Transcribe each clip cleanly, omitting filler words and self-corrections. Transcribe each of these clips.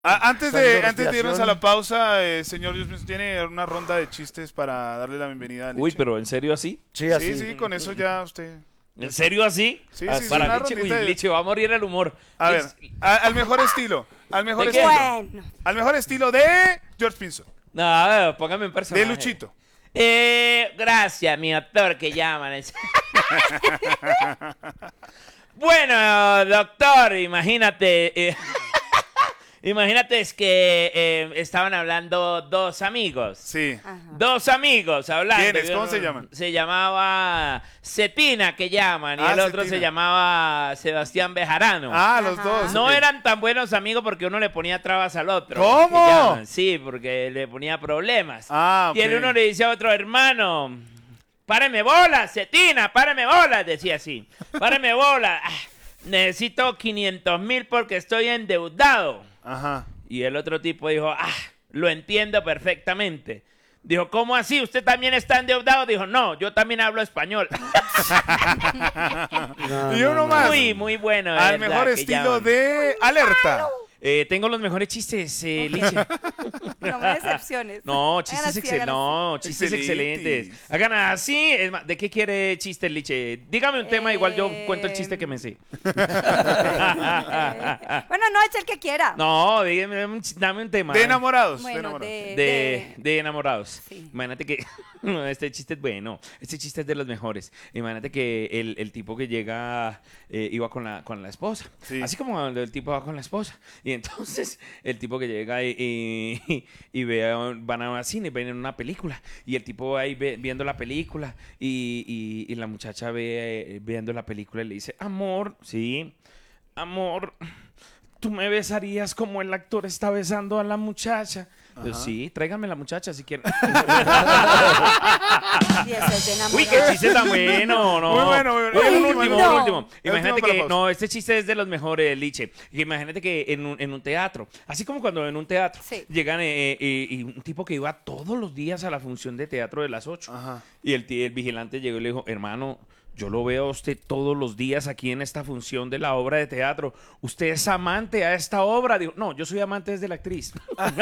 Antes de irnos a la pausa, señor Dios, ¿tiene una ronda de chistes para darle la bienvenida a Liche? Uy, pero ¿en serio así? Sí, así. Sí, con eso ya usted... ¿En serio así? Sí, sí, Para una Liche, rondita de- Liche, va a morir el humor. A ver, al mejor estilo. Al mejor ¿De qué? estilo. Bueno. Al mejor estilo de George Pinson. No, póngame en personaje. De Luchito. Gracias, mi doctor, que llaman. Bueno, doctor, imagínate. Imagínate es que estaban hablando dos amigos. Sí. Ajá. Dos amigos hablando. ¿Quiénes? ¿Cómo se llaman? Se llamaba Cetina, que llaman, y Ah, el otro Cetina. se llamaba Sebastián Bejarano. Ah, los Ajá. dos. No ok. eran tan buenos amigos porque uno le ponía trabas al otro. ¿Cómo? Que llaman. Sí, porque le ponía problemas. Ah, Y el ok. uno le dice a otro, hermano, páreme bola, Cetina, páreme bola, decía así. Páreme bola. Necesito 500,000 porque estoy endeudado. Ajá. Y el otro tipo dijo, lo entiendo perfectamente. Dijo, ¿cómo así? ¿Usted también está endeudado? Dijo, no, yo también hablo español. Y uno más. Muy bueno. Al ¿verdad? mejor Que estilo llaman. de Alerta. Tengo los mejores chistes, Liche. No me decepciones. No, Hagan chistes así, excelentes. hagan No, chistes Excelentes. excelentes. Hagan así. Es más, ¿de qué quiere chiste, Liche? Dígame un tema, igual yo cuento el chiste que me sé. así. Bueno, no, es el que quiera. No, dame un tema. De enamorados. Bueno, de enamorados. De enamorados. Sí. Imagínate que... No, este chiste es bueno. Este chiste es de los mejores. Imagínate que el tipo que llega iba con la esposa. Sí. Así como cuando el tipo va con la esposa. Y entonces el tipo que llega y van a cine, ven en una película. Y el tipo va ahí viendo la película. Y la muchacha ve viendo la película y le dice, amor, sí, amor, ¿tú me besarías como el actor está besando a la muchacha? Yo, sí, tráigame la muchacha si quieren. Y eso es de enamorado. Uy, qué chiste tan bueno, no. Muy bueno, muy bueno. Un El último, último. un último. El Imagínate último para que, la pausa. no, este chiste es de los mejores, Liche. Imagínate que en un teatro, así como cuando en un teatro, Sí. llegan y un tipo que iba todos los días a la función de teatro de las 8. Ajá. Y el vigilante llegó y le dijo, hermano, yo lo veo a usted todos los días aquí en esta función de la obra de teatro. ¿Usted es amante a esta obra? Dijo, no, yo soy amante desde la actriz.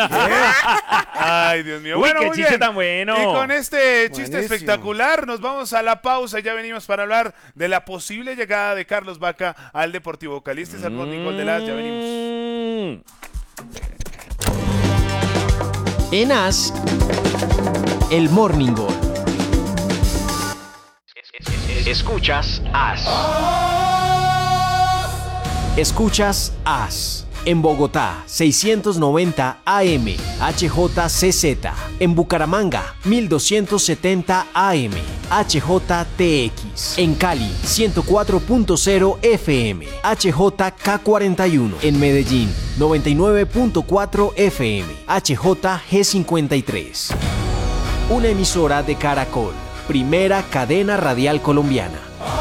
Ay, Dios mío. Uy, Bueno, qué muy chiste bien. tan bueno. Y con este chiste Buenísimo. espectacular nos vamos a la pausa. Ya venimos para hablar de la posible llegada de Carlos Vaca al Deportivo Cali. Este es el Morning Gol de las. Ya venimos. En As, el Morning Gol. Escuchas As. Escuchas As. En Bogotá, 690 AM, HJCZ. En Bucaramanga, 1270 AM, HJTX. En Cali, 104.0 FM, HJK41. En Medellín, 99.4 FM, HJG53. Una emisora de Caracol, primera cadena radial colombiana.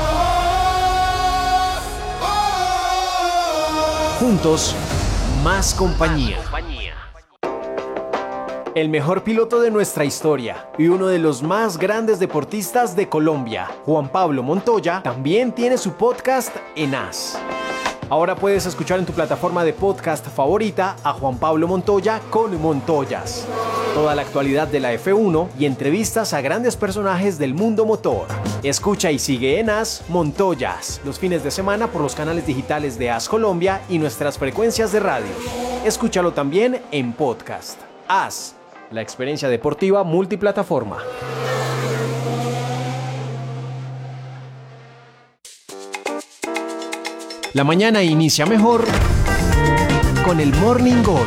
Juntos, más compañía. El mejor piloto de nuestra historia y uno de los más grandes deportistas de Colombia, Juan Pablo Montoya, también tiene su podcast en As. Ahora puedes escuchar en tu plataforma de podcast favorita a Juan Pablo Montoya con Montoyas. Toda la actualidad de la F1 y entrevistas a grandes personajes del mundo motor. Escucha y sigue en As Montoyas los fines de semana por los canales digitales de As Colombia y nuestras frecuencias de radio. Escúchalo también en podcast. As, la experiencia deportiva multiplataforma. La mañana inicia mejor con el Morning Gol.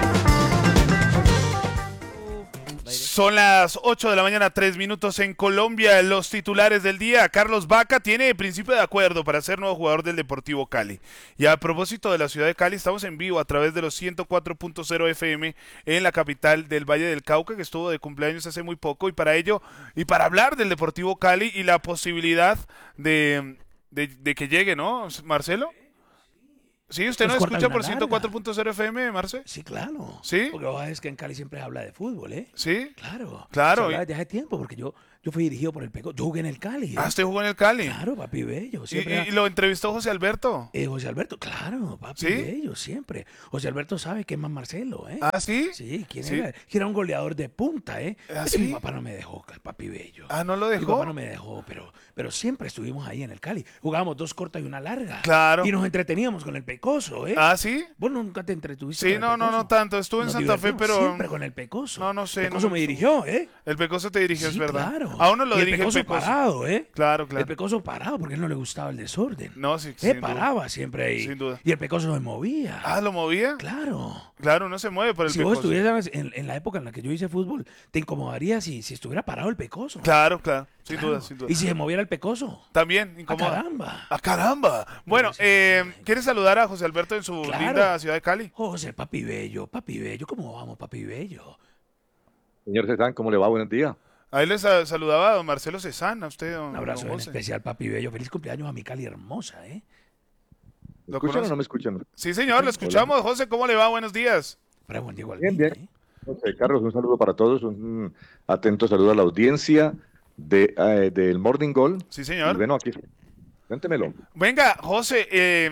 Son las 8 de la mañana, 3 minutos en Colombia. Los titulares del día. Carlos Vaca tiene principio de acuerdo para ser nuevo jugador del Deportivo Cali. Y a propósito de la ciudad de Cali, estamos en vivo a través de los 104.0 FM en la capital del Valle del Cauca, que estuvo de cumpleaños hace muy poco. Y para ello, y para hablar del Deportivo Cali y la posibilidad de que llegue, ¿no, Marcelo? Sí, ¿usted Pues nos escucha por cortan la larga. 104.0 FM, Marce? Sí, claro. ¿Sí? Porque vos sabés que en Cali siempre habla de fútbol, ¿eh? ¿Sí? Claro. Claro. Se habla desde hace tiempo, porque yo Yo fui dirigido por el Pecoso. Yo jugué en el Cali. Ah, usted jugó en el Cali. Claro, papi bello. ¿Y, Siempre. y lo entrevistó José Alberto? José Alberto, claro, papi ¿Sí? bello, siempre. José Alberto sabe que es más Marcelo, ¿eh? ¿Ah, sí? Sí, ¿quién Sí. era? Que era un goleador de punta, ¿eh? ¿Ah, Ese sí? Mi papá no me dejó, papi bello. Ah, ¿no lo Mi dejó? papá no me dejó, pero siempre estuvimos ahí en el Cali. Jugábamos 2 cortas y una larga. Claro. Y nos entreteníamos con el Pecoso, ¿eh? ¿Ah, sí? Vos nunca te entretuviste Sí, con no, el no, Pecoso. no tanto. Estuve en Nos Santa Fe, divertimos pero... siempre con el Pecoso. No, no sé, El no Pecoso me me gustó. dirigió, ¿eh? El Pecoso te dirigió, Sí, es verdad. claro. A uno lo Y el dirige el Pecoso Pecoso. parado, ¿eh? Claro, claro. El Pecoso parado porque a él no le gustaba el desorden. No, sí, sin duda. Paraba siempre ahí. Sin duda. Y el Pecoso se movía. Ah, ¿lo movía? Claro. Claro, uno se mueve por el Si vos Pecoso. estuvieras en la época en la que yo hice fútbol, te incomodaría si estuviera parado el Pecoso. Claro, claro. Sin Claro. duda, sin duda. Y si se moviera el Pecoso. También ¡Ah, incomoda. caramba! ¡Ah, caramba! Bueno, Sí. ¿quieres saludar a José Alberto en su Claro. linda ciudad de Cali? José, papi bello, ¿cómo vamos, papi bello? Señor Cezanne, ¿cómo le va? Buenos días. Ahí les saludaba a don Marcelo Cezanne, a usted, don Un abrazo don en José. especial, papi bello. Feliz cumpleaños a mi Cali hermosa, ¿eh? ¿Me ¿Lo escuchan conoce? o no me escuchan? Sí, señor, lo escuchamos. José, ¿cómo le va? Buenos días. Para Juan Diego Bien, Alvim, bien. Carlos, un saludo para todos, un atento saludo a la audiencia del Morning Goal. Sí, Y señor. bueno, aquí, cuéntemelo. Venga, José,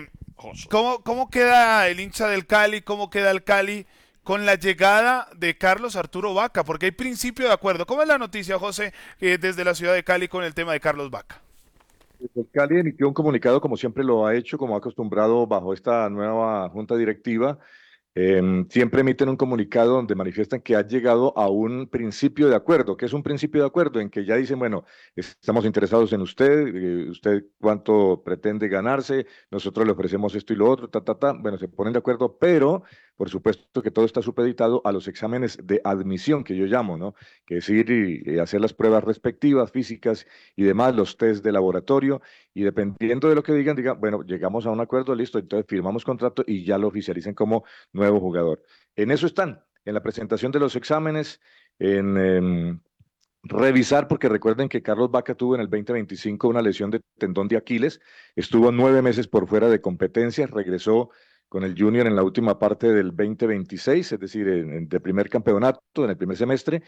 ¿cómo queda el hincha del Cali? ¿Cómo queda el Cali con la llegada de Carlos Arturo Vaca? Porque hay principio de acuerdo. ¿Cómo es la noticia, José, desde la ciudad de Cali con el tema de Carlos Vaca? El Cali emitió un comunicado, como siempre lo ha hecho, como ha acostumbrado bajo esta nueva junta directiva. Siempre emiten un comunicado donde manifiestan que ha llegado a un principio de acuerdo. ¿Qué es un principio de acuerdo? En que ya dicen, bueno, estamos interesados en usted, usted cuánto pretende ganarse, nosotros le ofrecemos esto y lo otro, Bueno, se ponen de acuerdo, pero por supuesto que todo está supeditado a los exámenes de admisión, que yo llamo, ¿no? Que es ir y hacer las pruebas respectivas, físicas y demás, los test de laboratorio, y dependiendo de lo que digan, bueno, llegamos a un acuerdo, listo, entonces firmamos contrato y ya lo oficialicen como nuevo jugador. En eso están, en la presentación de los exámenes, en revisar, porque recuerden que Carlos Vaca tuvo en el 2025 una lesión de tendón de Aquiles, estuvo 9 meses por fuera de competencia, regresó con el Junior en la última parte del 2026, es decir, de primer campeonato, en el primer semestre,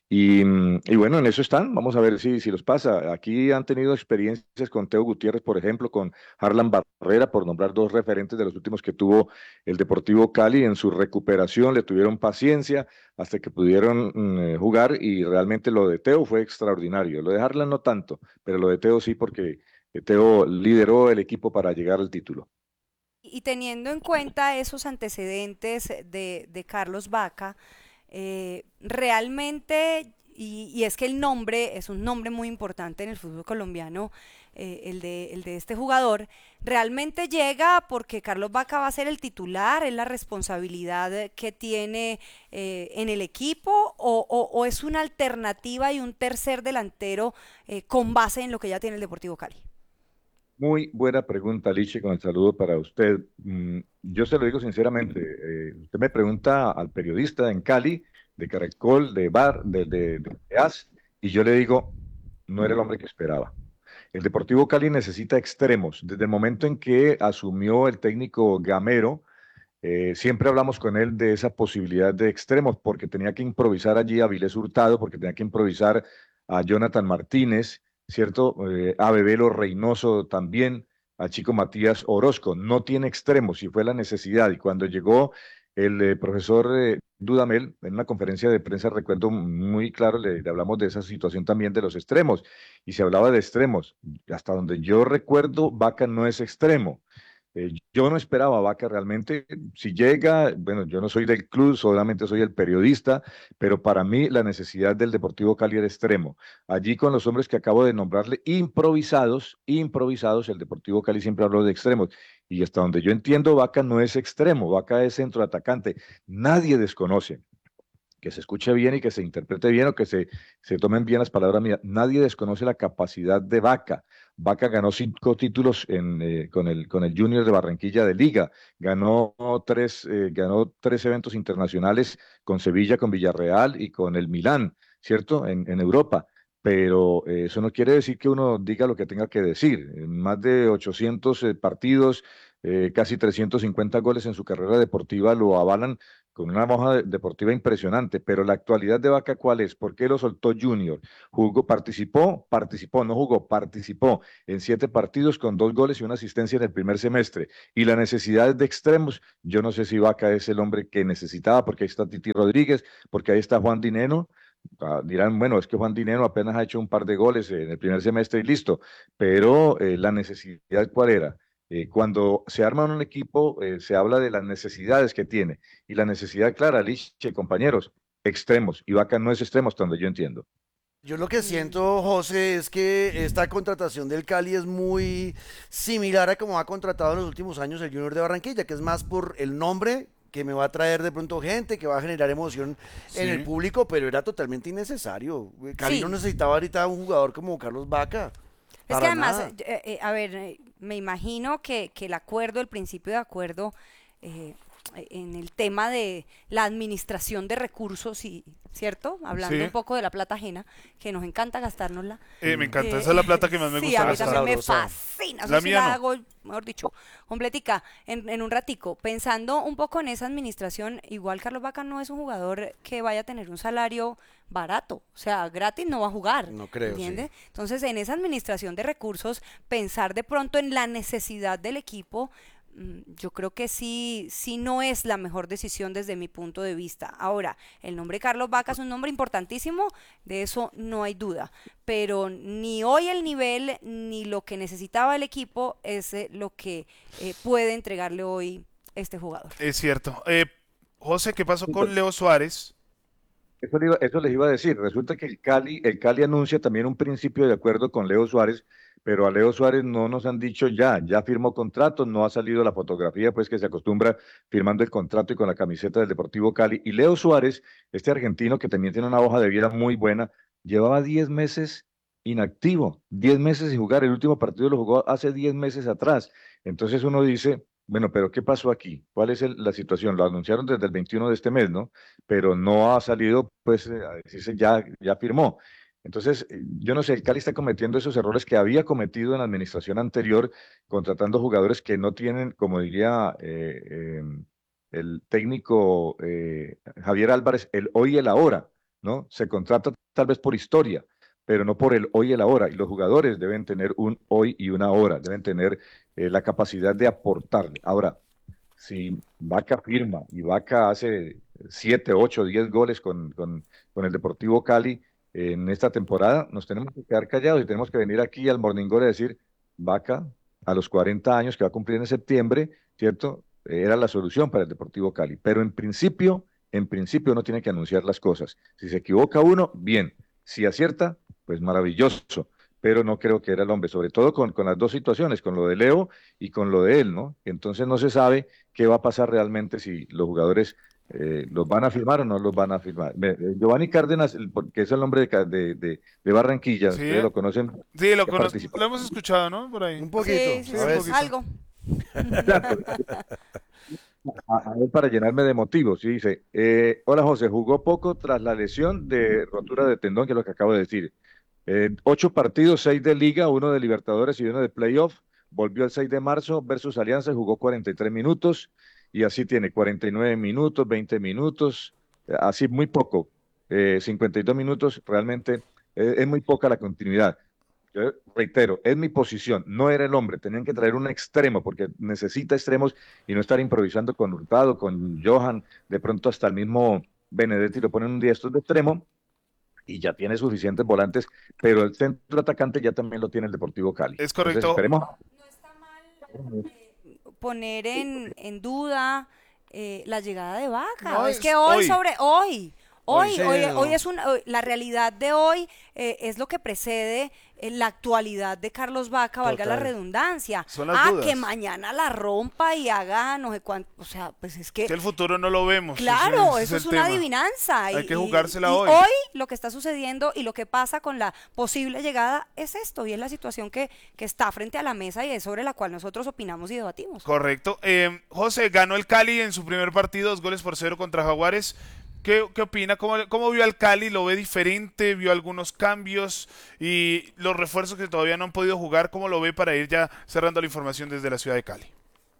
y bueno, en eso están. Vamos a ver si los pasa. Aquí han tenido experiencias con Teo Gutiérrez, por ejemplo, con Harlan Barrera, por nombrar 2 referentes de los últimos que tuvo el Deportivo Cali en su recuperación. Le tuvieron paciencia hasta que pudieron jugar, y realmente lo de Teo fue extraordinario. Lo de Harlan no tanto, pero lo de Teo sí, porque Teo lideró el equipo para llegar al título. Y teniendo en cuenta esos antecedentes de Carlos Vaca, realmente, y es que el nombre es un nombre muy importante en el fútbol colombiano, el de este jugador, realmente llega porque Carlos Vaca va a ser el titular, es la responsabilidad que tiene en el equipo, o es una alternativa y un tercer delantero con base en lo que ya tiene el Deportivo Cali. Muy buena pregunta, Alicia, con el saludo para usted. Yo se lo digo sinceramente, usted me pregunta al periodista en Cali, de Caracol, de AS, y yo le digo, no era el hombre que esperaba. El Deportivo Cali necesita extremos. Desde el momento en que asumió el técnico Gamero, siempre hablamos con él de esa posibilidad de extremos, porque tenía que improvisar allí a Vilés Hurtado, porque tenía que improvisar a Jonathan Martínez, ¿cierto? A Bebelo Reynoso también, al chico Matías Orozco. No tiene extremos y fue la necesidad. Y cuando llegó el profesor Dudamel, en una conferencia de prensa, recuerdo muy claro, le hablamos de esa situación también de los extremos. Y se hablaba de extremos. Hasta donde yo recuerdo, Vaca no es extremo. Yo no esperaba a Vaca realmente. Si llega, bueno, yo no soy del club, solamente soy el periodista, pero para mí la necesidad del Deportivo Cali era extremo. Allí con los hombres que acabo de nombrarle, improvisados, el Deportivo Cali siempre habló de extremos. Y hasta donde yo entiendo, Vaca no es extremo, Vaca es centroatacante. Nadie desconoce. Que se escuche bien y que se interprete bien, o que se tomen bien las palabras mías. Nadie desconoce la capacidad de Vaca. Vaca ganó 5 títulos con el Junior de Barranquilla de Liga, ganó 3 eventos internacionales con Sevilla, con Villarreal y con el Milán, ¿cierto? En Europa. Pero eso no quiere decir que uno diga lo que tenga que decir. En más de 800 partidos, casi 350 goles en su carrera deportiva lo avalan con una hoja deportiva impresionante, pero la actualidad de Vaca, ¿cuál es? ¿Por qué lo soltó Junior? Jugó, participó, no jugó, participó en 7 partidos con 2 goles y una asistencia en el primer semestre. Y la necesidad de extremos, yo no sé si Vaca es el hombre que necesitaba, porque ahí está Titi Rodríguez, porque ahí está Juan Dineno. Dirán, bueno, es que Juan Dineno apenas ha hecho un par de goles en el primer semestre y listo, pero la necesidad, ¿cuál era? Cuando se arma un equipo, se habla de las necesidades que tiene. Y la necesidad clara, Liche, compañeros, extremos. Y Vaca no es extremo, hasta donde yo entiendo. Yo lo que Mm. siento, José, es que esta contratación del Cali es muy similar a como ha contratado en los últimos años el Junior de Barranquilla, que es más por el nombre que me va a traer de pronto gente, que va a generar emoción en el Sí. público, pero era totalmente innecesario. Cali no Sí, necesitaba ahorita un jugador como Carlos Vaca, es que para además, nada. a ver, me imagino que el acuerdo, el principio de acuerdo eh, en el tema de la administración de recursos, y, ¿cierto? Hablando un Sí. poco de la plata ajena, que nos encanta gastárnosla. Me encanta. Esa es la plata que más me Sí, gusta a mí gastar. también me Sabrosa. fascina. La Eso sí mía la no. hago, mejor dicho, completica, en un ratico. Pensando un poco en esa administración, igual Carlos Vaca no es un jugador que vaya a tener un salario barato. O sea, gratis no va a jugar. No creo, sí. ¿Entiendes? Entonces, en esa administración de recursos, pensar de pronto en la necesidad del equipo, yo creo que sí no es la mejor decisión desde mi punto de vista. Ahora, el nombre Carlos Vaca es un nombre importantísimo, de eso no hay duda, pero ni hoy el nivel ni lo que necesitaba el equipo es lo que puede entregarle hoy este jugador. Es cierto. José, ¿qué pasó Sí, con Leo Suárez? Eso les iba a decir. Resulta que el Cali anuncia también un principio de acuerdo con Leo Suárez, pero a Leo Suárez no nos han dicho ya firmó contrato, no ha salido la fotografía, pues que se acostumbra firmando el contrato y con la camiseta del Deportivo Cali. Y Leo Suárez, este argentino que también tiene una hoja de vida muy buena, llevaba 10 meses inactivo, 10 meses sin jugar. El último partido lo jugó hace 10 meses atrás. Entonces uno dice, bueno, pero ¿qué pasó aquí? ¿Cuál es la situación? Lo anunciaron desde el 21 de este mes, ¿no? Pero no ha salido, pues, a decirse ya firmó. Entonces, yo no sé, el Cali está cometiendo esos errores que había cometido en la administración anterior, contratando jugadores que no tienen, como diría el técnico Javier Álvarez, el hoy y el ahora, ¿no? Se contrata tal vez por historia, pero no por el hoy y el ahora. Y los jugadores deben tener un hoy y una hora, deben tener la capacidad de aportarle. Ahora, si Vaca firma y Vaca hace 7, 8, 10 goles con el Deportivo Cali en esta temporada, nos tenemos que quedar callados y tenemos que venir aquí al Morning Glory a decir, Vaca, a los 40 años que va a cumplir en septiembre, ¿cierto? Era la solución para el Deportivo Cali. Pero en principio uno tiene que anunciar las cosas. Si se equivoca uno, bien. Si acierta, pues maravilloso. Pero no creo que era el hombre, sobre todo con las dos situaciones, con lo de Leo y con lo de él, ¿no? Entonces no se sabe qué va a pasar realmente si los jugadores los van a firmar o no los van a firmar. Giovanni Cárdenas, que es el hombre de Barranquilla, Sí, ustedes lo conocen, sí, que participó. lo hemos escuchado, ¿no? Por ahí. Un poquito, Sí, sí, Sí, a un sí, veces. poquito. algo. Claro, a él para llenarme de motivos, y dice, hola José, jugó poco tras la lesión de rotura de tendón, que es lo que acabo de decir. 8 partidos, 6 de Liga, 1 de Libertadores y 1 de Playoff. Volvió el 6 de marzo versus Alianza y jugó 43 minutos. Y así tiene 49 minutos, 20 minutos, así muy poco. 52 minutos, realmente es muy poca la continuidad. Yo reitero, es mi posición, no era el hombre, tenían que traer un extremo porque necesita extremos y no estar improvisando con Hurtado, con Johan, de pronto hasta el mismo Benedetti lo ponen un día estos de extremo y ya tiene suficientes volantes, pero el centro atacante ya también lo tiene el Deportivo Cali. Es Entonces correcto. esperemos. No está mal poner en duda la llegada de Vaca. No, Es es que hoy hoy. sobre hoy. Hoy Hoy, sí, hoy, no. hoy es la realidad de hoy es lo que precede la actualidad de Carlos Vaca, valga la Total. redundancia. Son las dudas. Que mañana la rompa y haga no sé cuánto, o sea, pues es que Que el futuro no lo vemos. claro, ese eso es el una tema. adivinanza. Hay que jugársela y hoy. hoy lo que está sucediendo y lo que pasa con la posible llegada es esto, y es la situación que está frente a la mesa y es sobre la cual nosotros opinamos y debatimos. Correcto. José, ganó el Cali en su primer partido, 2 goles por 0 contra Jaguares. ¿Qué opina? ¿Cómo vio al Cali? ¿Lo ve diferente? ¿Vio algunos cambios? Y los refuerzos que todavía no han podido jugar, ¿cómo lo ve para ir ya cerrando la información desde la ciudad de Cali?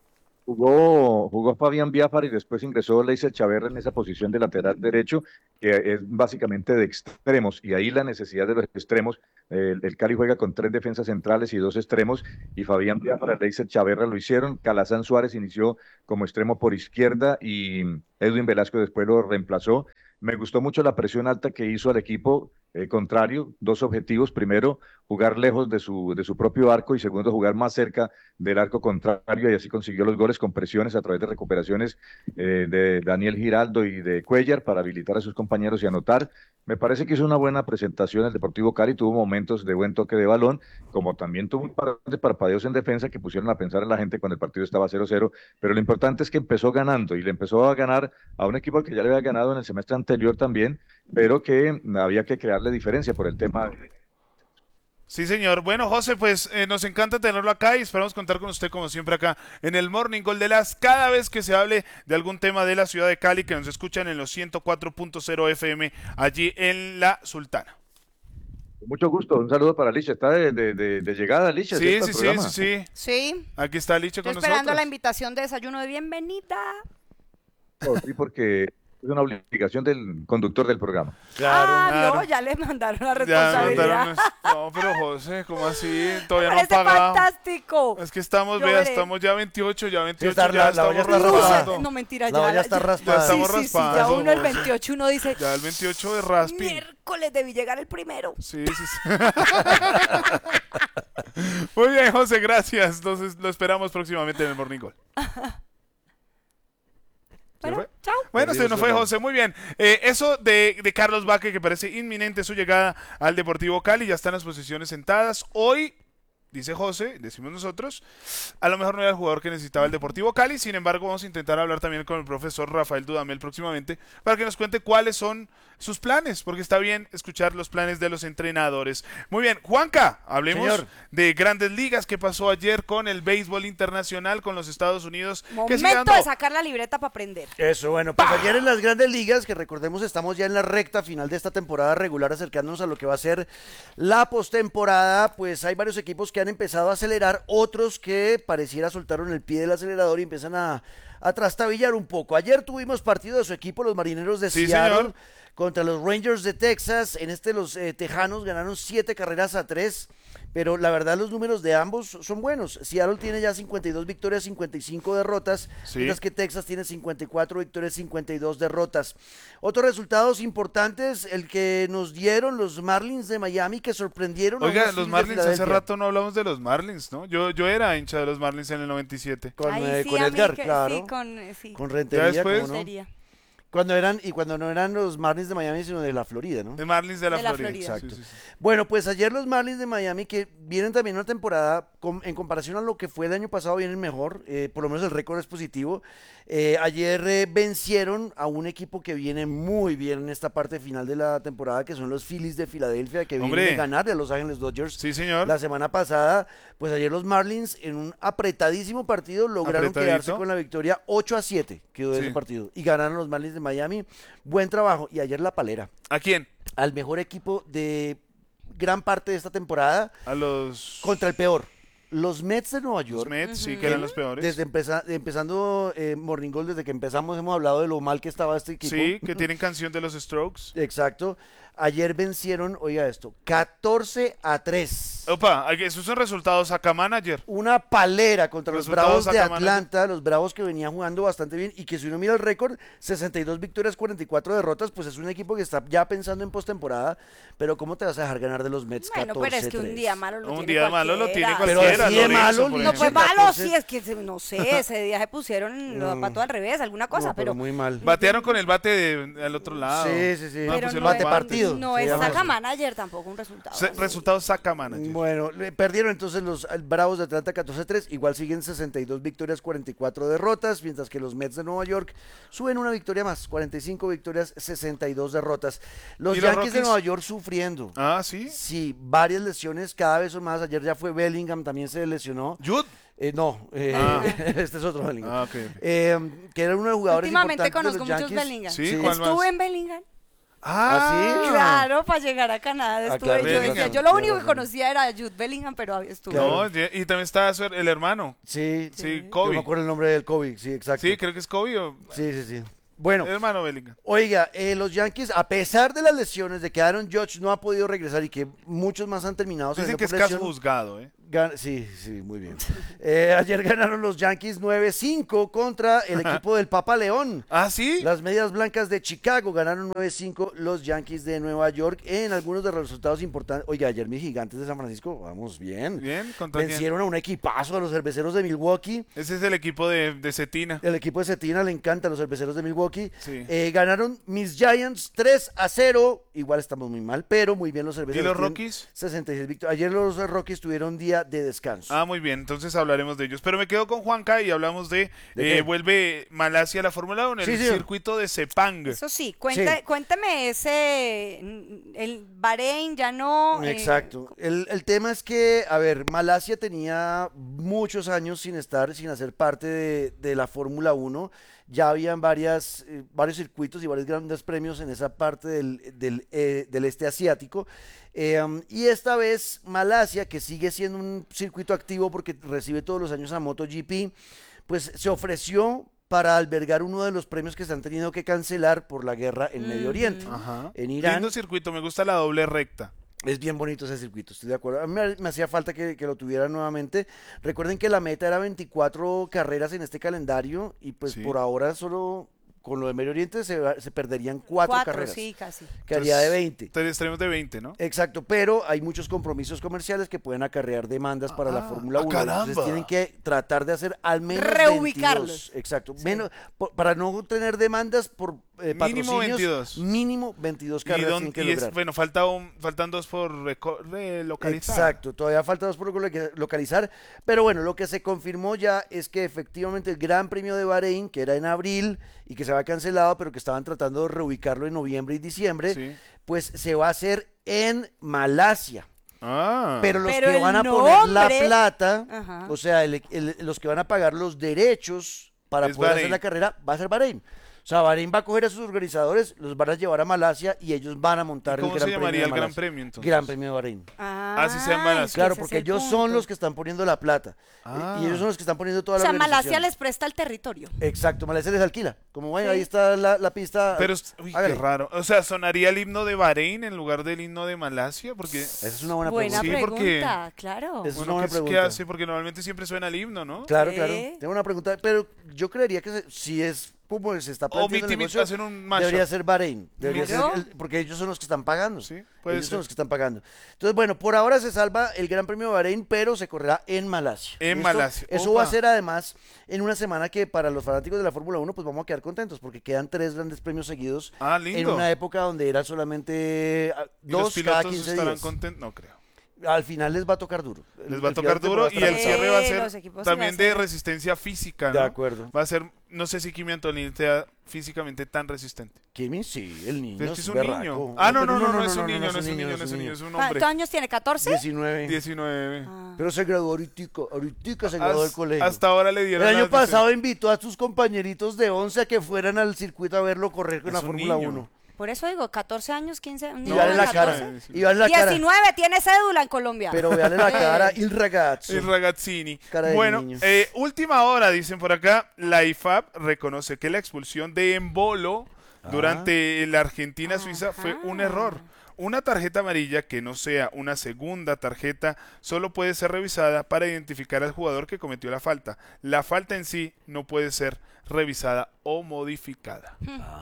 Jugó Fabián Biafara y después ingresó Leiser Chaverra en esa posición de lateral derecho, que es básicamente de extremos, y ahí la necesidad de los extremos. El Cali juega con 3 defensas centrales y 2 extremos, y Fabián Biafara, Leiser Chaverra lo hicieron. Calazán Suárez inició como extremo por izquierda y Edwin Velasco después lo reemplazó. Me gustó mucho la presión alta que hizo al equipo contrario, 2 objetivos: primero, jugar lejos de su propio arco, y segundo, jugar más cerca del arco contrario, y así consiguió los goles con presiones a través de recuperaciones de Daniel Giraldo y de Cuellar para habilitar a sus compañeros y anotar. Me parece que hizo una buena presentación el Deportivo Cali, tuvo momentos de buen toque de balón, como también tuvo un par de parpadeos en defensa que pusieron a pensar en la gente cuando el partido estaba 0-0, pero lo importante es que empezó ganando, y le empezó a ganar a un equipo que ya le había ganado en el semestre anterior también, pero que había que crearle diferencia por el tema. Sí, señor. Bueno, José, pues nos encanta tenerlo acá y esperamos contar con usted como siempre acá en el Morning Gol de las, cada vez que se hable de algún tema de la ciudad de Cali, que nos escuchan en los 104.0 FM allí en La Sultana. Mucho gusto, un saludo para Licha. Está de llegada, Licha. Sí, ¿cierto? sí, Al sí, programa. sí, sí. Sí, Aquí está Licha estoy con esperando nosotros. la invitación de desayuno de bienvenida. Sí, porque es una obligación del conductor del programa. Claro. Vio, ya le mandaron la Ya responsabilidad. mandaron. No, pero José, ¿cómo así? Todavía Me no han parece pagado. fantástico. Es que estamos, Yo vea, veré. estamos ya 28, ya 28, está, ya la olla estamos está Luce- raspando. No, mentira, La olla está raspada. Ya estamos sí, raspando, ya uno el José. 28 uno dice, Ya el 28 de rasping. miércoles debí llegar el primero. Sí, sí, sí. Muy bien, José, gracias. Entonces lo esperamos próximamente en el Morning Call. Bueno, fue? chao. Bueno, se nos fue José, muy bien. Eso de Carlos Vaca, que parece inminente su llegada al Deportivo Cali, ya están las posiciones sentadas. Hoy, dice José, decimos nosotros, a lo mejor no era el jugador que necesitaba el Deportivo Cali, sin embargo vamos a intentar hablar también con el profesor Rafael Dudamel próximamente para que nos cuente cuáles son sus planes, porque está bien escuchar los planes de los entrenadores. Muy bien, Juanca, hablemos Señor. de Grandes Ligas, que pasó ayer con el béisbol internacional con los Estados Unidos. Que sigue Momento dando- de sacar la libreta para aprender. Eso, bueno, pues ayer en las Grandes Ligas, que recordemos estamos ya en la recta final de esta temporada regular, acercándonos a lo que va a ser la postemporada, pues hay varios equipos que han empezado a acelerar, otros que pareciera soltaron el pie del acelerador y empiezan a trastabillar un poco. Ayer tuvimos partido de su equipo, los Marineros de Sí, Seattle, señor. contra los Rangers de Texas. En los Tejanos ganaron 7 carreras a 3, pero la verdad los números de ambos son buenos. Seattle tiene ya 52 victorias, 55 derrotas, Sí. mientras que Texas tiene 54 victorias, 52 derrotas. Otros resultados importantes, el que nos dieron los Marlins de Miami, que sorprendieron a Oiga, unos los Phillies de Marlins, hace Filadelfia. rato no hablamos de los Marlins, ¿no? Yo era hincha de los Marlins en el 97. Con, Ay, sí, con a mí Edgar, que- claro. Sí, sí. Con Rentería, después- ¿cómo no? Sería. Cuando no eran los Marlins de Miami, sino de la Florida, ¿no? De Marlins de la De la Florida. Florida. Exacto. Sí, sí, sí. Bueno, pues ayer los Marlins de Miami, que vienen también una temporada, en comparación a lo que fue el año pasado, vienen mejor, por lo menos el récord es positivo. Ayer vencieron a un equipo que viene muy bien en esta parte final de la temporada, que son los Phillies de Filadelfia, que Hombre. vienen de ganar a Los Ángeles Dodgers Sí, señor. la semana pasada. Pues ayer los Marlins, en un apretadísimo partido, lograron Apretadito. quedarse con la victoria 8-7, quedó de Sí. ese partido, y ganaron los Marlins de Miami. Buen trabajo. Y ayer la palera ¿A quién? al mejor equipo de gran parte de esta temporada A los... contra el peor. Los Mets de Nueva los York. Mets, sí, que eran los peores. Desde empezando Morning Gold, desde que empezamos hemos hablado de lo mal que estaba este equipo. Sí, que tienen canción de los Strokes. Exacto. Ayer vencieron, oiga esto, 14-3. Opa, esos son resultados acá manager. Una palera contra los Resultados Bravos de acá, Atlanta, los Bravos que venían jugando bastante bien y que si uno mira el récord, 62 victorias, 44 derrotas, pues es un equipo que está ya pensando en postemporada, pero ¿cómo te vas a dejar ganar de los Mets 14-3? Bueno, pero es que un día malo lo Un tiene día malo lo tiene cualquiera. cualquiera. así de Lorenzo, malo, por Licha. No, ejemplo. pues malo, 14. sí, es que no sé, ese día se pusieron los zapatos al revés, alguna cosa, No, pero muy mal. Batearon con el bate al otro lado. Sí, sí, sí. No, pero pusieron no, bate los es, partido, no se es llama saca eso. manager tampoco un resultado. así. Resultados saca manager. Bueno, perdieron entonces los Bravos de Atlanta 14-3, igual siguen 62 victorias, 44 derrotas, mientras que los Mets de Nueva York suben una victoria más, 45 victorias, 62 derrotas. Los ¿Y los Yankees de Rockies? Nueva York sufriendo. Ah, sí. Sí, varias lesiones, cada vez son más. Ayer ya fue Bellingham, también se lesionó. Jude. No, Ah. este es otro Bellingham. Ah, ok. Que era uno de los jugadores Últimamente importantes de conozco los muchos Yankees. Bellingham. Sí, ¿cuál más? Estuve en Bellingham. Ah, Claro, para llegar a Canadá Ah, estuve. claro, Yo tienes decía, razón, yo lo tienes único que razón. conocía era Jude Bellingham, pero estuve. No, y también está el hermano. Sí, Sí, yo me Kobe. acuerdo el nombre del Kobe, sí, exacto. Sí, creo que es Kobe o Sí. Bueno, hermano Bellingham. oiga, los Yankees, a pesar de las lesiones de que Aaron Judge no ha podido regresar y que muchos más han terminado Dicen saliendo que es por caso lesión, juzgado, ¿eh? Sí, muy bien. Ayer ganaron los Yankees 9-5 contra el equipo del Papa León. Ah, sí. Las Medias Blancas de Chicago ganaron 9-5 los Yankees de Nueva York en algunos de los resultados importantes. Oiga, ayer mis Gigantes de San Francisco, vamos bien. Bien, ¿contra quién? Vencieron a un equipazo, a los Cerveceros de Milwaukee. Ese es el equipo de Cetina. El equipo de Cetina le encanta a los Cerveceros de Milwaukee. Sí. Ganaron mis Giants 3-0. Igual estamos muy mal, pero muy bien los ¿Y Cerveceros. los Tienen Rockies? 66 victorias. Ayer los Rockies tuvieron día de descanso. Ah, muy bien, entonces hablaremos de ellos. Pero me quedo con Juanca y hablamos ¿De qué? vuelve Malasia a la Fórmula 1, Sí, el señor. circuito de Sepang. Eso sí, Sí. cuénteme el Bahrein ya no. Exacto. El tema es que, a ver, Malasia tenía muchos años sin hacer parte de la Fórmula 1. Ya habían varios circuitos y varios grandes premios en esa parte del este asiático. Y esta vez Malasia, que sigue siendo un circuito activo porque recibe todos los años a MotoGP, pues se ofreció para albergar uno de los premios que se han tenido que cancelar por la guerra en Medio Oriente. Ajá. En Irán. Lindo circuito, me gusta la doble recta. Es bien bonito ese circuito, estoy de acuerdo. A mí me hacía falta que lo tuviera nuevamente. Recuerden que la meta era 24 carreras en este calendario y pues Sí. por ahora solo con lo de Medio Oriente se perderían cuatro carreras. Sí, casi. Quedaría de 20. Tenemos de 20, ¿no? Exacto, pero hay muchos compromisos comerciales que pueden acarrear demandas para la Fórmula 1. caramba. Entonces tienen que tratar de hacer al menos Reubicarlos. 22. Exacto, para no tener demandas por Mínimo patrocinios, 22. mínimo 22 carreras tienen que lograr. Bueno, faltan dos por relocalizar. Exacto, todavía falta dos por localizar, pero bueno, lo que se confirmó ya es que efectivamente el Gran Premio de Bahrein, que era en abril y que se había cancelado, pero que estaban tratando de reubicarlo en noviembre y diciembre, Sí. pues se va a hacer en Malasia. Ah. Pero los Pero que el van a poner la nombre- plata, Ajá. o sea, los que van a pagar los derechos para Es poder hacer Bahrein. la carrera, va a ser Bahrein. O sea, Bahrein va a coger a sus organizadores, los van a llevar a Malasia y ellos van a montar ¿Cómo el se Gran Premio llamaría de el Gran Malasia. Premio entonces? Gran Premio de Bahrein. Así se llama la- es que Claro, ese porque es el ellos son punto. los que están poniendo la plata. Ah. Y ellos son los que están poniendo toda O la sea, Malasia organización. les presta el territorio. Exacto, Malasia les alquila. Como bueno, Sí. ahí está la pista. Pero, uy, qué Hágale. raro. O sea, ¿sonaría el himno de Bahrein en lugar del himno de Malasia? Porque Esa es una buena Buena pregunta. Sí, porque- pregunta, claro. Es una uno buena ¿qué pregunta. hace? Porque normalmente siempre suena el himno, ¿no? Claro, Sí. claro. Tengo una pregunta, pero yo creería que si es como se está planteando el negocio, hacer un mashup. debería ser Bahrein. Debería ser Claro. porque ellos son los que están pagando. Sí, puede ellos ser. son los que están pagando. Entonces, bueno, por ahora se salva el Gran Premio de Bahrein, pero se correrá en Malasia. En ¿Listo? Malasia. Eso Opa. va a ser además en una semana que para los fanáticos de la Fórmula 1 pues vamos a quedar contentos porque quedan 3 grandes premios seguidos Ah, en lindo. una época donde era solamente ¿Y los 2 cada pilotos 15 estarán días. contentos? No creo. Al final les va a tocar duro. Les va a El tocar final de duro y temporada el estará cierre va a Los ser equipos también se de hacen- resistencia física, ¿no? De acuerdo. Va a ser, no sé si Kimi Antonini sea físicamente tan resistente. Kimi, sí, el niño. Es que es un berraco. niño. Ah, no, Pero no es un niño, no es un niño, no es un niño, es un hombre. ¿Cuántos años tiene? ¿14? 19. 19. Ah. Pero se graduó ahorita se graduó del colegio. Hasta ahora le El dieron año las pasado invitó a sus compañeritos de 11 a que fueran al circuito a verlo correr con Es la un Fórmula niño. 1. Por eso digo, 14 años, 15 un Y niño vale de la 14. cara. Y vale la cara. 19 tiene cédula en Colombia. Pero veale la cara, il ragazzo. El ragazzini. Cara de Bueno, niño. última hora, dicen por acá. La IFAB reconoce que la expulsión de Embolo durante la Argentina-Suiza fue un error. Una tarjeta amarilla que no sea una segunda tarjeta solo puede ser revisada para identificar al jugador que cometió la falta. La falta en sí no puede ser revisada o modificada.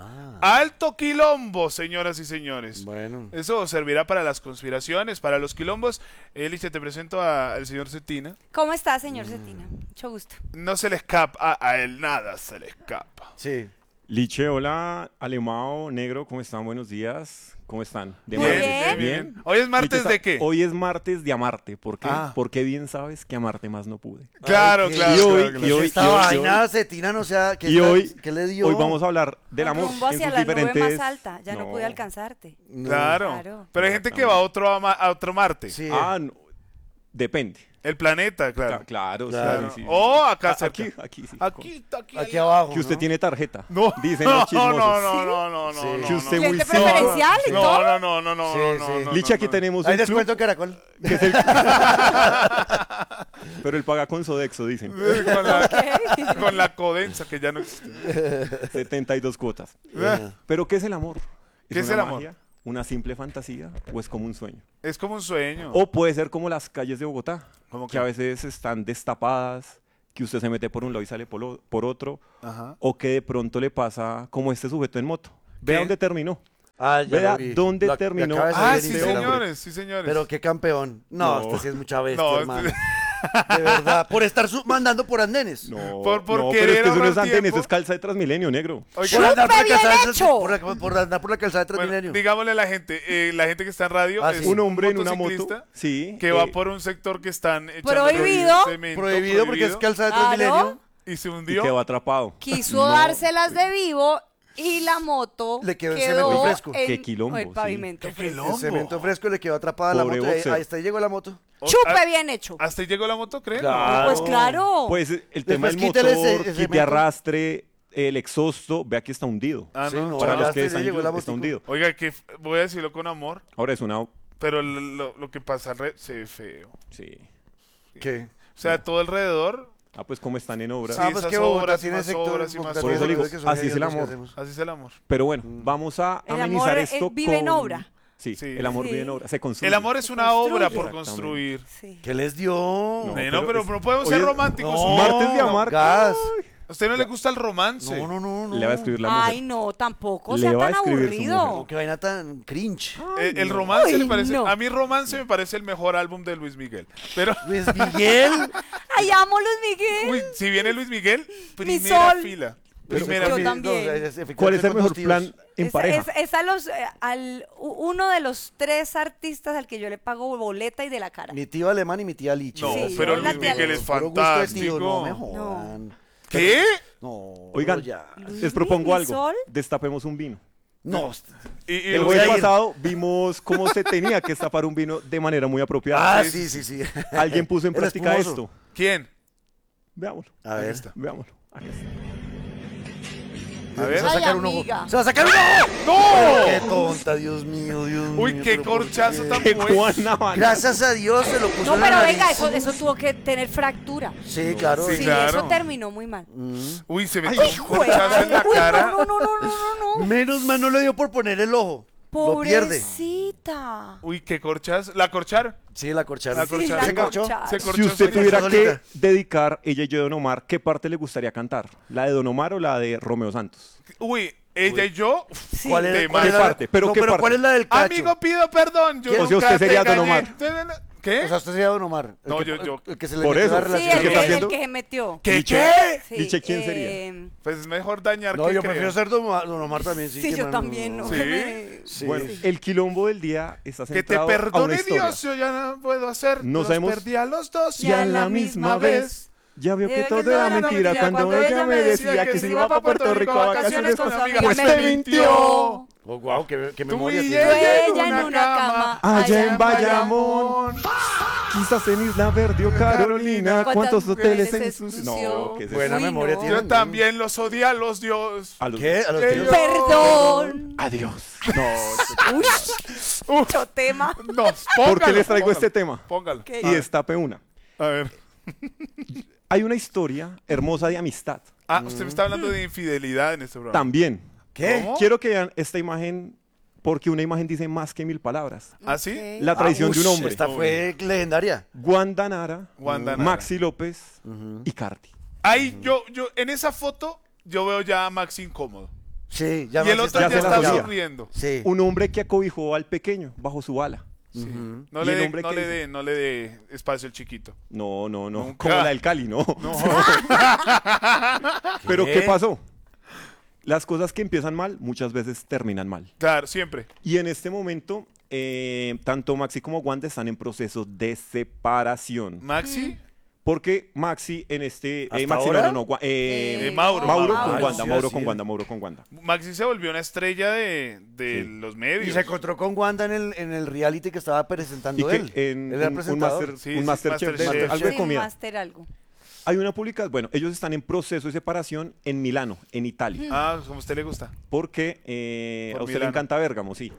Alto quilombo, señoras y señores. Bueno. Eso servirá para las conspiraciones, para los quilombos. Eliche, te presento al señor Cetina. ¿Cómo está, señor Cetina? Mucho gusto. No se le escapa, a él nada se le escapa. Sí. Liche, hola, Alemao, Negro, ¿cómo están? Buenos días, ¿cómo están? ¿De Muy martes? bien. Hoy es martes Liche, de qué? Hoy es martes de amarte, ¿por qué? Ah. Porque bien sabes que amarte más no pude. Claro, Ay, claro, y hoy- claro, claro. y hoy- Esta vaina, Cetina, no sea. ¿Qué, Y hoy, ¿qué le dio? hoy vamos a hablar del amor Rumbo en hacia sus la nube diferentes... más alta. Ya no pude alcanzarte. No. Claro. Claro. Pero hay gente que va a otro Marte. Sí. Ah, no, depende. El planeta, claro. Claro, Claro. sí, sí. O acá cerca. Aquí, sí. Aquí abajo. Que usted ¿no? tiene tarjeta. No, Dicen los chismosos. no, Sí. Que usted muy Cliente fino. preferencial y todo. no, Sí, no, sí. no, Licha, aquí no. tenemos Hay un club, descuento Caracol. que es el... Pero él paga con Sodexo, dicen. Con la codensa que ya no existe. 72 cuotas. Ajá. Pero ¿qué es el amor? ¿Qué es una el amor? magia, ¿Una simple fantasía o es como un sueño? Es como un sueño. O puede ser como las calles de Bogotá, ¿Cómo que qué? a veces están destapadas, que usted se mete por un lado y sale por otro, Ajá. o que de pronto le pasa como este sujeto en moto. Vea ¿Qué? dónde terminó. Ah, ya Vea lo vi. dónde Lo- terminó. me acaba de Ah, salir sí, en Instagram. señores, sí, señores. Pero qué campeón. No, No. este sí es mucha bestia, No, hermano. De verdad. Por estar mandando por andenes. No, Por no, querer pero es que eso no ahorrar es andenes, tiempo. es calza de Transmilenio, negro. Oiga, Por andar por la bien calzada de hecho! por andar por la calzada de bueno, Transmilenio. digámosle a la gente que está en radio, Ah, es sí. Un hombre en una moto. motociclista Sí. que va por un sector que están echando Prohibido. cemento, Prohibido porque es calzada de Claro. Transmilenio. y se Y hundió. quedó atrapado. Quiso dárselas de vivo y la moto Le quedó en cemento fresco. en Qué quilombo, el sí. pavimento. Qué fresco. quilombo. El cemento fresco le quedó atrapada la Pobre moto. boxer. Ahí está, ahí llegó la moto. Chupe bien hecho. ¿Hasta ahí llegó la moto, creen? Claro. Pues claro. Pues el tema del quítale motor, ese quite cemento. arrastre, el exhausto, vea que está hundido. Ah, Sí, no. no. Para ya los hasta que ahí están en llegó la YouTube, está motico. hundido. Oiga, que voy a decirlo con amor, Ahora es una... pero lo que pasa se ve feo. Sí. ¿Qué? O sea, todo alrededor, Ah, pues como están en obra. Sí, Ah, pues esas que Bogotá obras y tiene más sector. obras y más Bogotá Por eso tiene digo, sectores que son así es el hediondos, ¿qué amor. hacemos? así es el amor. Pero bueno, vamos a El amenizar amor, esto vive en con- obra. Sí, Sí. el amor Sí. vive en obra. Se construye. El amor es Se una obra construye. por construir. Sí. ¿Qué les dio? No, Bueno, pero pero no podemos Oye, ser románticos. no. Martes de amar. Gas. ¿A usted no le gusta el romance? No. Le va a escribir la mujer. Ay, no, tampoco Le sea va a tan escribir su aburrido. mujer. Qué vaina tan cringe. El romance Ay, le parece. no. A mí romance me parece el mejor álbum de Luis Miguel. Pero, Luis Miguel. Ay, amo Luis Miguel. uy, si viene Luis Miguel, Mi primera sol. fila. Pero Primera Yo fila. también. ¿Cuál es el con mejor dos tíos. plan en pareja? Es a los, uno de los 3 artistas al que yo le pago boleta y de la cara. Mi tío alemán y mi tía Licha. No, Sí, pero yo la Luis tía Miguel Licha. es Puro gusto de tío, fantástico. no me jodan. ¿Qué? No, Oigan, ya. les propongo ¿Mi algo. sol? Destapemos un vino. No. Y El voy a jueves ir. pasado vimos cómo se tenía que destapar un vino de manera muy apropiada. Ah, sí. Alguien puso en El práctica espumoso. esto. ¿Quién? Veámoslo. A ver. está. Veámoslo. Aquí está. A ver. Se va a Ay, sacar un ojo. amiga. Se va a sacar un ojo. ¡No! Qué tonta, Dios mío, Dios mío. Uy, qué pero ¿por corchazo qué? tan ¡Qué bueno. Juana! Gracias a Dios se lo puso No, en la pero nariz. venga, eso tuvo que tener fractura. Sí, claro. Sí, Sí, claro. eso terminó muy mal. Uy, se metió un Jue- corchazo en la Uy, cara. no. Menos mal no le dio por poner el ojo. Lo pierde. Pobrecita. Uy, qué corchazo. ¿La corcharon? Sí, la corcharon. La corcharon. ¿Se corchó? Se Si corchó usted solita. tuviera solita. que dedicar ella y yo de Don Omar, ¿qué parte le gustaría cantar? ¿La de Don Omar o la de Romeo Santos? Uy, ella y yo. ¿Cuál es, tema. cuál es ¿Qué la parte? ¿Pero no, qué pero parte? ¿cuál es la del cacho? Amigo, pido perdón. Yo O sea, nunca usted sería te Don engañé. Omar. ¿Qué? O sea, usted sería Don Omar. El No, que- yo. El que se le Por metió eso. la Sí, relación. ¿Qué está haciendo? el que se metió. ¿Qué? Liche. ¿Qué? Sí, Liche, ¿quién sería? Pues es mejor dañar No, que yo creer. prefiero ser Don Omar también. Sí, Sí, que yo no, también. no, No, Sí. que me- Sí. Bueno, el quilombo del día está Que te centrado a una perdone historia. Dios, yo ya no puedo hacer. No Los sabemos- perdí a los dos. Y a la misma vez. Ya vio que Vio todo que era todo era mentira mentira cuando ella me decía que se iba para Puerto Rico a vacaciones con su amiga. Pues te mintió. Oh, wow, qué Tú memoria y tiene. ella en una cama, Allá en Bayamón, quizás en Isla Verde o Carolina, ¿cuántos hoteles en sus... ensució? No, ¿qué es eso? Buena Uy, memoria no. tiene. Yo también los odié a los dios. A los- ¿Qué? ¿A los Que tíos? yo- Perdón. Adiós. No, Uy, mucho tema. No, ¿por qué póngalo, les traigo póngalo, este tema? Póngalo. ¿Qué? Y destape una. A ver. Hay una historia hermosa de amistad. Ah, usted me está hablando de infidelidad en este programa. También. ¿Qué? ¿Cómo? Quiero que vean esta imagen porque una imagen dice más que 1000 palabras. ¿Ah, sí? Ok. La traición de un Ush, hombre. Esta fue legendaria. Wanda Nara, Wanda Nara. Maxi López y Cardi. Ahí en esa foto, yo veo ya a Max incómodo. Sí, ya Y el Maxi otro ya ya se la está sabía. sonriendo. Sí. Un hombre que acobijó al pequeño bajo su ala. No ¿Y le el dé hombre qué dice? no le dé espacio al chiquito. No, Nunca. como la del Cali, no. No. Pero ¿Qué? ¿qué pasó? Las cosas que empiezan mal muchas veces terminan mal. Claro, siempre. Y en este momento, tanto Maxi como Wanda están en proceso de separación. Maxi, Porque Maxi en este... ¿Hasta Maxi ahora? no, Mauro. Mauro Ah, con sí, Wanda, sí, Mauro sí. con Wanda, Mauro con Wanda. Maxi se volvió una estrella de Sí. los medios. Y se encontró con Wanda en el reality que estaba presentando Y él. que en Él era un presentador. Sí, un Masterchef de Masterchef. algo de Sí, comida. Master algo. Hay una publicación, bueno, ellos están en proceso de separación en Milano, en Italia. Ah, como a usted le gusta. Porque Por a usted Milano. le encanta Bérgamo, sí.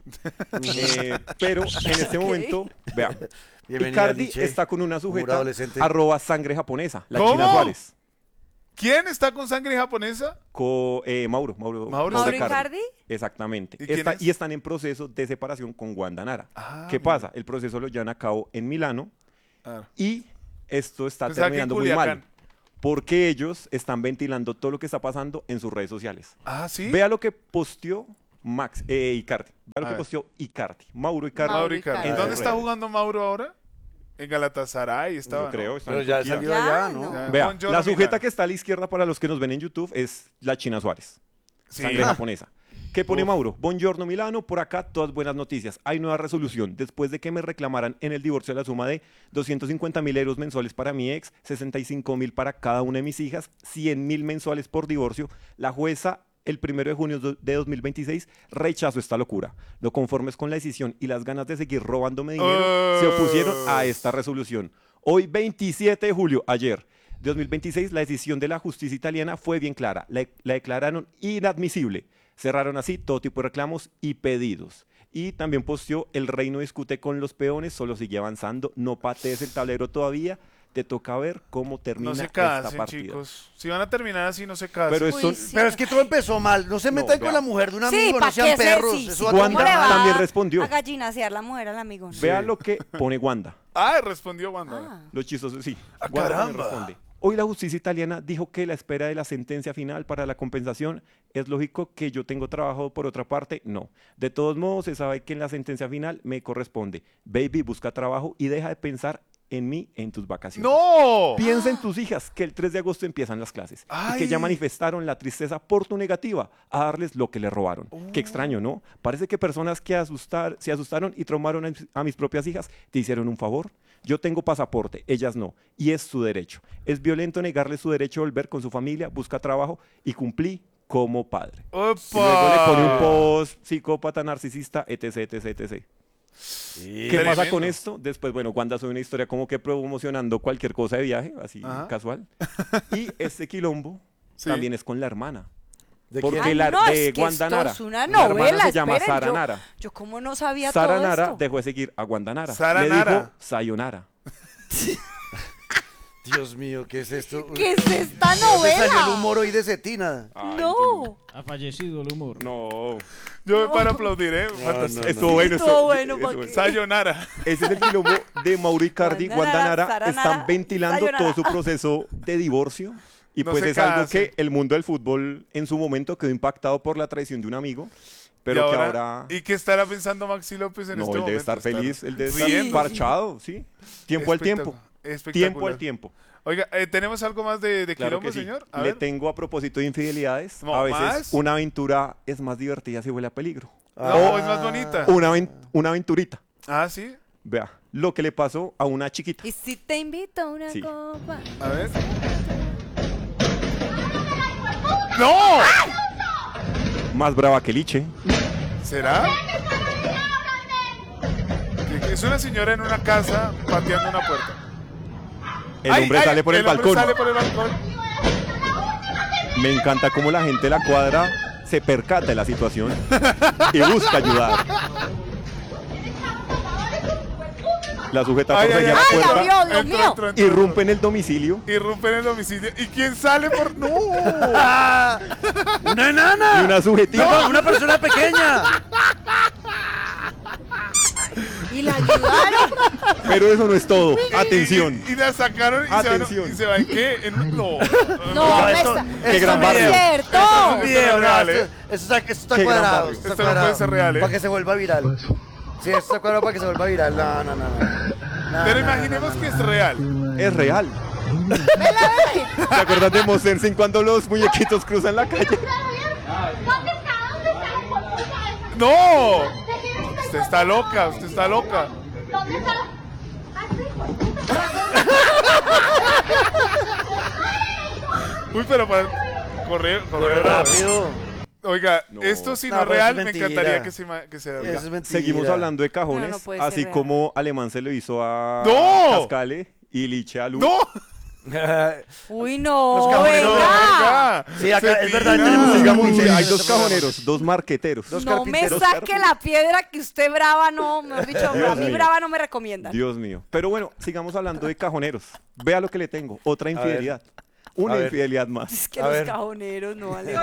Pero en este momento, vea, Bienvenida, Icardi Liche. está con una Humor sujeta adolescente. @sangre japonesa, la ¿Cómo? China Suárez. ¿Quién está con sangre japonesa? Mauro ¿Mauro Icardi. Icardi? Exactamente. ¿Y quién es? Y están en proceso de separación con Wanda Nara. Ah, ¿Qué mira. pasa? El proceso lo llevan a cabo en Milano Ah. y esto está Pensaba que en terminando muy mal. Culiacán. Porque ellos están ventilando todo lo que está pasando en sus redes sociales. Ah, sí. Vea lo que posteó Icardi. Vea lo A que ver. posteó Icardi. Mauro Icardi. Mauro Icardi. Icardi. ¿En dónde Ah, está bueno. jugando Mauro ahora? En Galatasaray estaba. Yo creo. ¿no? está Pero en ya Turquía. salió Ya, allá, ¿no? no. Ya, Vea, buongiorno, la sujeta Milano. que está a la izquierda para los que nos ven en YouTube es la China Suárez. Sí. Sangre Ah. japonesa. ¿Qué pone Uf. Mauro? Buongiorno Milano, por acá todas buenas noticias. Hay nueva resolución. Después de que me reclamaran en el divorcio la suma de 250.000 euros mensuales para mi ex, 65.000 para cada una de mis hijas, 100.000 mensuales por divorcio, la jueza el 1 de junio de 2026 rechazó esta locura. Lo conformes con la decisión y las ganas de seguir robándome dinero, se opusieron a esta resolución. Hoy 27 de julio, ayer, 2026, la decisión de la justicia italiana fue bien clara. La declararon inadmisible. Cerraron así todo tipo de reclamos y pedidos. Y también posteó: el reino discute con los peones, solo sigue avanzando. No patees el tablero todavía. Te toca ver cómo termina No se esta casen, partida. chicos. Si van a terminar así, no se casen. Pero Uy, esto, sí. Pero es que todo empezó mal. No se metan con vea. la mujer de un Sí, amigo, ¿pa' no sean qué perros. sí, Eso sí, va a Wanda ¿cómo le va también respondió. a gallinasear la mujer al amigo? ¿No? vea lo que pone Wanda. Ah, respondió Wanda. Ah. Lo chistoso, sí. Ah, Wanda también caramba. responde. Hoy la justicia italiana dijo que la espera de la sentencia final para la compensación es lógico que yo tengo trabajo por otra parte. No. De todos modos, se sabe que en la sentencia final me corresponde. Baby, busca trabajo y deja de pensar en mí en tus vacaciones. ¡No! Piensa en tus hijas, que el 3 de agosto empiezan las clases. Y que ya Ay. manifestaron la tristeza por tu negativa a darles lo que le robaron. Qué extraño, ¿no? Parece que personas que se asustaron y traumaron a mis propias hijas te hicieron un favor. Yo tengo pasaporte, ellas no. Y es su derecho. Es violento negarle su derecho a volver con su familia, busca trabajo y cumplí como padre. ¡Opa! Y luego le pone un post psicópata, narcisista, etc, etc, etc. ¿Qué pasa Tremendo. con esto? Después, bueno, Wanda sube una historia como que promocionando cualquier cosa de viaje, así Ajá. casual. Y este quilombo Sí. también es con la hermana. ¿De Porque quién? Ay, la no, de es que Wanda esto Nara. es una La hermana novela, se llama esperen, Sara Nara. Yo como no sabía Sara todo Nara esto. dejó de seguir a Wanda Nara. Sara Le Nara. dijo sayonara. Dios mío, ¿qué es esto? ¿Qué es esta ¿De dónde novela? salió el humor hoy de Cetina? No. Ha fallecido el humor. No. Yo me paro a aplaudir, ¿eh? no, Estuvo bueno. Estuvo bueno, estuvo porque- Sayonara. Ese es el quilombo de Mauro Icardi. Wanda Wanda Nara, Nara Sara están Nara, ventilando sayonara. todo su proceso de divorcio. Y No pues se es algo casen. que el mundo del fútbol en su momento quedó impactado por la traición de un amigo. Pero Y que ahora... ¿Y qué estará pensando Maxi López en No, este él momento? debe estar feliz, él debe estar riendo. parchado, sí. Tiempo al tiempo. Espectacular. Tiempo al tiempo. Oiga, ¿tenemos algo más de Claro quilombo, que sí. señor? A Le ver. tengo a propósito de infidelidades. No, a veces ¿más? una aventura es más divertida si huele a peligro. No, es más bonita. Una aventurita. Ah, ¿sí? Vea, lo que le pasó a una chiquita. ¿Y si te invito a una Sí. copa? A ver. ¡No! Más brava que Liche. ¿Será? Que es una señora en una casa pateando una puerta. El Ay, hombre ay, sale por el hombre balcón. sale por el balcón. Me encanta cómo la gente de la cuadra se percata de la situación y busca ayudar. La sujeta Ay, por ay, señal ay. la ¡Ay, la puerta, vio, Dios Entró, mío! entró, entró. irrumpe en el domicilio. Irrumpe en el domicilio. ¿Y quién sale por.? ¡No! ¡Una enana! Y una sujetita. ¡No, una persona pequeña! Y la ayudaron. Pero eso no es todo. Atención. Y la sacaron y Atención. ¿y se va en qué? No. No, esto- esta- qué esto gran no es barrio. cierto. Un video, real, no, ¿eh? esto está Qué gran cuadrado. barrio. Está Esto no cuadrado. puede ser real, ¿eh? Para que se vuelva viral. Sí, esto está cuadrado para que se vuelva viral. No, no, no. No, Pero no, imaginemos no, que es real. Es real. ¿Te acuerdas de Mosensin cuando los muñequitos cruzan la calle? ¡No! Usted está loca, usted está loca. Uy, pero para correr Corre rápido. Oiga, No. esto si No, no es pero eso real, es me mentira. encantaría que se Eso haga. es mentira. Seguimos hablando de No, cajones, no puede ser así real. como Alemán se lo hizo a ¡No! Cascale y Liche a Lu. ¡No! Uy, no, Los cajoneros, venga. Sí, acá es verdad, Cetina. tenemos Digamos, un hay dos cajoneros, dos marqueteros. Dos No me carpinteros. saque la piedra que usted brava no, mejor dicho, a Dios mí mío. brava no me recomiendan. Dios mío. Pero bueno, sigamos hablando de cajoneros. Vea lo que le tengo. Otra ver. infidelidad. Una A ver. infidelidad más. Es que A los ver. cajoneros no vale.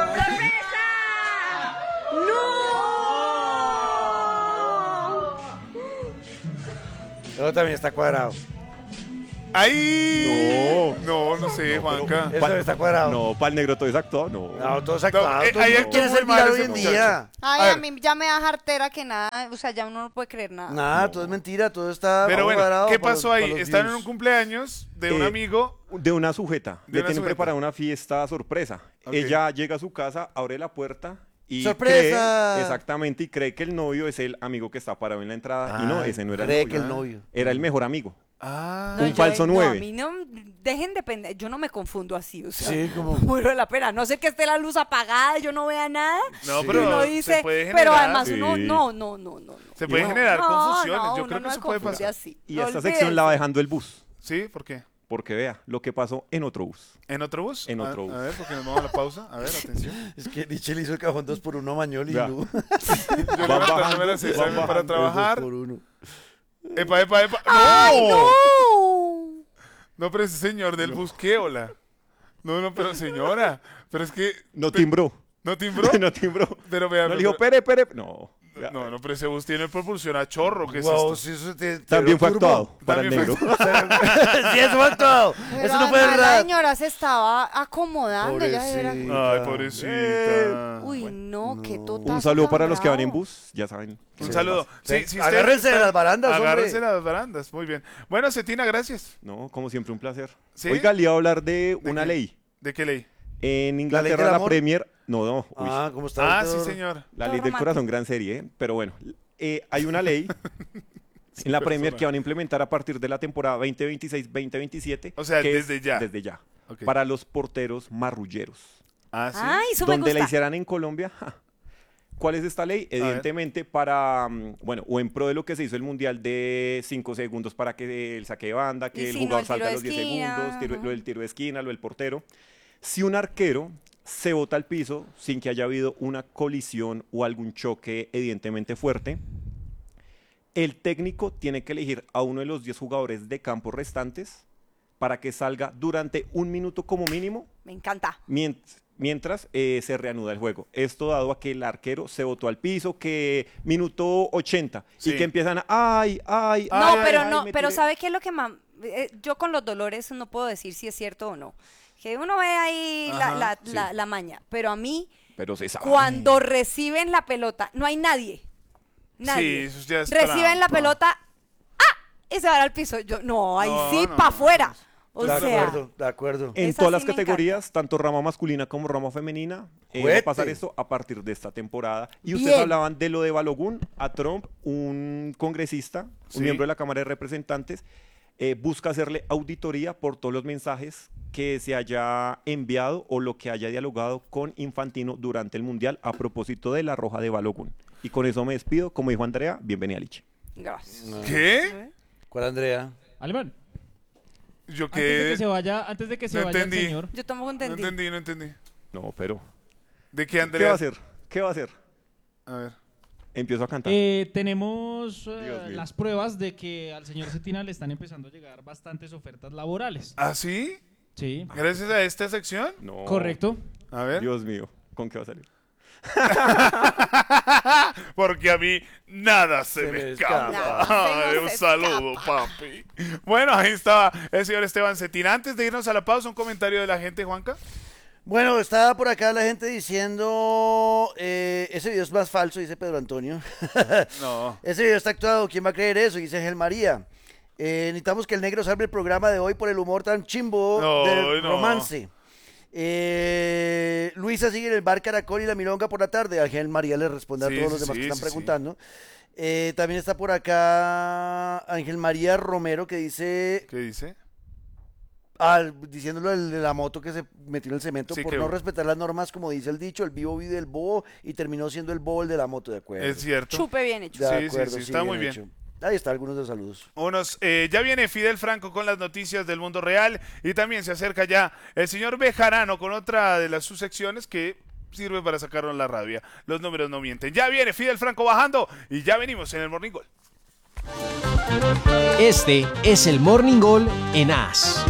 Pero también está cuadrado. ¡Ay! No sé, Juanca. Eso está cuadrado. No, para el negro todo es actuado. No. No, todo es actuado. No, ahí actuó ¿Quién es muy el mal viral ese hoy en muchacho. día? Ay, A a ver. mí ya me da jartera que nada, o sea, ya uno no puede creer nada. Nada, todo es mentira, todo está Pero bueno, cuadrado ¿qué para pasó los- ahí? para los Están en views. un cumpleaños de un amigo. De una sujeta. De Le una tienen sujeta. preparada una fiesta sorpresa. Ok. Ella llega a su casa, abre la puerta y ¡Sorpresa! cree, exactamente, y cree que el novio es el amigo que está parado en la entrada. Y no, ese no era Cree el que novio. el novio. Era el mejor amigo. Ah. Un falso no, 9. a mí no, dejen de pende, yo no me confundo así, o sea, Sí, como- muero de la pena, no sé que esté la luz apagada y yo no vea nada. No, Sí. pero Uno se dice, puede generar. pero además Sí. uno, no. Se pueden No, generar No, confusiones. no, Yo uno creo no que se eso puede confunde pasar. así. Y No esta sección la va olvídense. dejando el bus. ¿Sí? ¿Por qué? Porque vea lo que pasó en otro bus. ¿En otro bus? En otro bus. A ver, porque nos vamos a la pausa. A ver, atención. Es que Nietzsche le hizo el cajón 2x1 a Mañol y Vea. Lu. Yo Van levantándome bajando, a las 6 van para bajando. trabajar. 2x1. Epa, epa, epa. ¡Ay, ¡No! no! No, pero ese señor del bus, ¿qué? Hola. No, pero señora. Pero es que. No timbró. ¿No timbró? No timbró. Pero vea. No le pero- dijo, pere. No. Vea. No, pero ese bus tiene propulsión a chorro. ¿Qué es Wow, esto? sí, eso te También fue turbo. actuado para el También negro. fue Sí, eso fue actuado. Pero Eso no fue además la verdad. señora se estaba acomodando, ella era... Pobrecita. Ay, pobrecita. Uy, no, qué total. Un saludo para los que van en bus, ya saben. Un saludo. Sí, sí, usted Agárrense de está- las barandas, hombre. Agárrense de las barandas. Muy bien. Bueno, Cetina, gracias. No, como siempre, un placer. ¿Sí? Oiga, le iba a hablar de una qué? ley. ¿De qué ley? En ley Inglaterra del la amor? Premier... No, uy, Ah, ¿cómo está? Ah, sí, doctor? señor. la todo ley del romántico. corazón, gran serie, ¿eh? Pero bueno, hay una ley en la Premier que van a implementar a partir de la temporada 2026-2027. O sea, que es desde ya. Desde ya. Ok. Para los porteros marrulleros. Ah, sí. Ay, eso me Donde la gusta. hicieran en Colombia. ¡Ja! ¿Cuál es esta ley? Evidentemente para, bueno, o en pro de lo que se hizo el Mundial de 5 segundos para que el saque de banda, que Y el sí, no, jugador el tiro salga a de los 10 esquina, segundos, ajá. lo del tiro de esquina, lo del portero. Si un arquero se bota al piso sin que haya habido una colisión o algún choque evidentemente fuerte, el técnico tiene que elegir a uno de los 10 jugadores de campo restantes para que salga durante un minuto como mínimo Me encanta. mientras se reanuda el juego. Esto dado a que el arquero se botó al piso, que minuto 80, Sí. y que empiezan a, ay, No, pero ay, no, me pero tiré". ¿sabe qué es lo que más? Yo con los dolores no puedo decir si es cierto o no. Que uno ve ahí Ajá, la maña, pero a mí, Pero se sabe. cuando reciben la pelota, no hay nadie. Nadie. Sí, eso ya es Reciben la trampa. pelota, ¡ah! Y se van al piso. Yo, no, ahí No, sí, no, para no, afuera. O De sea, acuerdo, de acuerdo. En Esa todas sí las me categorías, tanto rama masculina como rama femenina, va a pasar ¡Juete! esto a partir de esta temporada. Y Bien. ustedes hablaban de lo de Balogun. A Trump, un congresista, Sí. un miembro de la Cámara de Representantes, busca hacerle auditoría por todos los mensajes que se haya enviado o lo que haya dialogado con Infantino durante el Mundial a propósito de la roja de Balogun. Y con eso me despido. Como dijo Andrea, bienvenida, Liche. gracias. ¿Qué? ¿Cuál, Andrea? Alemán, Yo antes de qué. que se vaya, antes de que se No vaya el entendí. señor, Yo tampoco No entendí. entendí. No, pero... ¿De qué, ¿Qué va a Andrea? hacer? ¿Qué va a hacer? A ver. Empiezo a cantar. tenemos Dios mío. las pruebas de que al señor Cetina le están empezando a llegar bastantes ofertas laborales. ¿Ah, sí? Sí, Gracias a esta sección. No. correcto. A ver. Dios mío, ¿con qué va a salir? Porque a mí nada se Se me me escapa. escapa. Ay, Se un nos saludo, papi. Bueno, ahí estaba el señor Esteban Cetina. Antes de irnos a la pausa, un comentario de la gente, Juanca. Bueno, estaba por acá la gente diciendo, ese video es más falso, dice Pedro Antonio. No. Ese video está actuado, ¿quién va a creer eso? Dice Ángel María. Necesitamos que el negro salve el programa de hoy por el humor tan chimbo No, del no. romance. Luisa sigue en el bar Caracol y la Milonga por la tarde. Ángel María le responde Sí, a todos los sí, demás sí, que están sí, preguntando. También está por acá Ángel María Romero que dice, ¿Qué dice? Diciéndolo de la moto que se metió en el cemento Sí, por no respetar las normas, como dice el dicho, el vivo vive del bobo, y terminó siendo el bobo el de la moto, de acuerdo. Es cierto. Chupe bien hecho. De Sí, acuerdo, sí, está muy bien. hecho. Ahí está, algunos de los saludos. Ya viene Fidel Franco con las noticias del mundo real y también se acerca ya el señor Bejarano con otra de las sus secciones que sirve para sacarnos la rabia. Los números no mienten. Ya viene Fidel Franco bajando y ya venimos en el Morning Gol. Este es el Morning Gol en AS.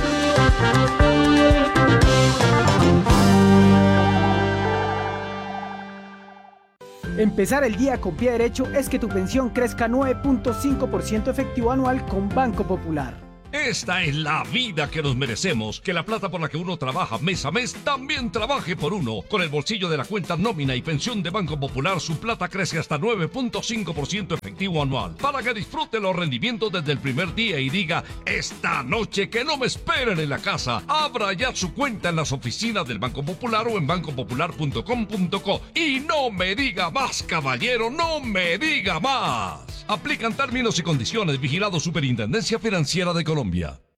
Empezar el día con pie derecho es que tu pensión crezca 9.5% efectivo anual con Banco Popular. Esta es la vida que nos merecemos, que la plata por la que uno trabaja mes a mes también trabaje por uno. Con el bolsillo de la cuenta nómina y pensión de Banco Popular, su plata crece hasta 9.5% efectivo anual, para que disfrute los rendimientos desde el primer día y diga, esta noche que no me esperen en la casa. Abra ya su cuenta en las oficinas del Banco Popular o en bancopopular.com.co. Y no me diga más, caballero, no me diga más. Aplican términos y condiciones. Vigilado Superintendencia Financiera de Colombia.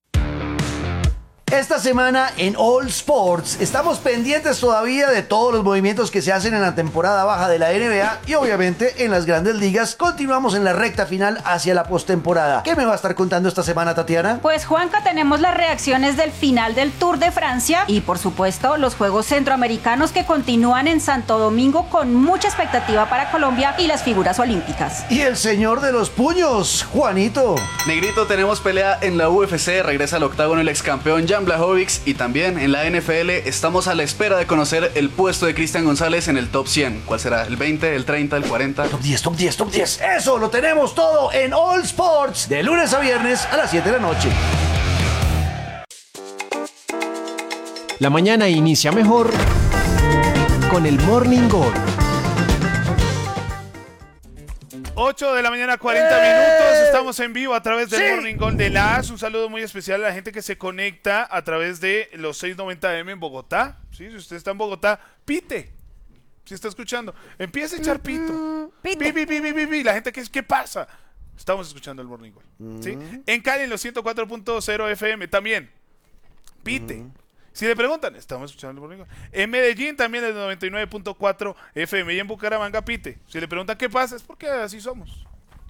Esta semana en All Sports estamos pendientes todavía de todos los movimientos que se hacen en la temporada baja de la NBA y obviamente en las grandes ligas. Continuamos en la recta final hacia la postemporada. ¿Qué me va a estar contando esta semana, Tatiana? Pues Juanca, tenemos las reacciones del final del Tour de Francia y por supuesto los Juegos Centroamericanos que continúan en Santo Domingo con mucha expectativa para Colombia y las figuras olímpicas. Y el señor de los puños, Juanito. Negrito, tenemos pelea en la UFC, regresa al octágono el ex campeón Jan Blachowicz, y también en la NFL estamos a la espera de conocer el puesto de Cristian González en el top 100. ¿Cuál será? ¿El 20, el 30, el 40? Top 10, top 10, top 10. Eso lo tenemos todo en All Sports de lunes a viernes a las 7 de la noche. La mañana inicia mejor con el Morning Gol. 8 de la mañana, 40 minutos. Estamos en vivo a través del Morning Gol de la AS. Un saludo muy especial a la gente que se conecta a través de los 690M en Bogotá. ¿Sí? Si usted está en Bogotá, pite. Si está escuchando, empieza a echar pito. Pite. Pi. La gente, ¿qué pasa? Estamos escuchando el Morning Gol. ¿Sí? En Cali, en los 104.0 FM también. Pite. Si le preguntan, estamos escuchando el Morning Gol. En Medellín también el 99.4 FM y en Bucaramanga pite. Si le preguntan qué pasa, es porque así somos.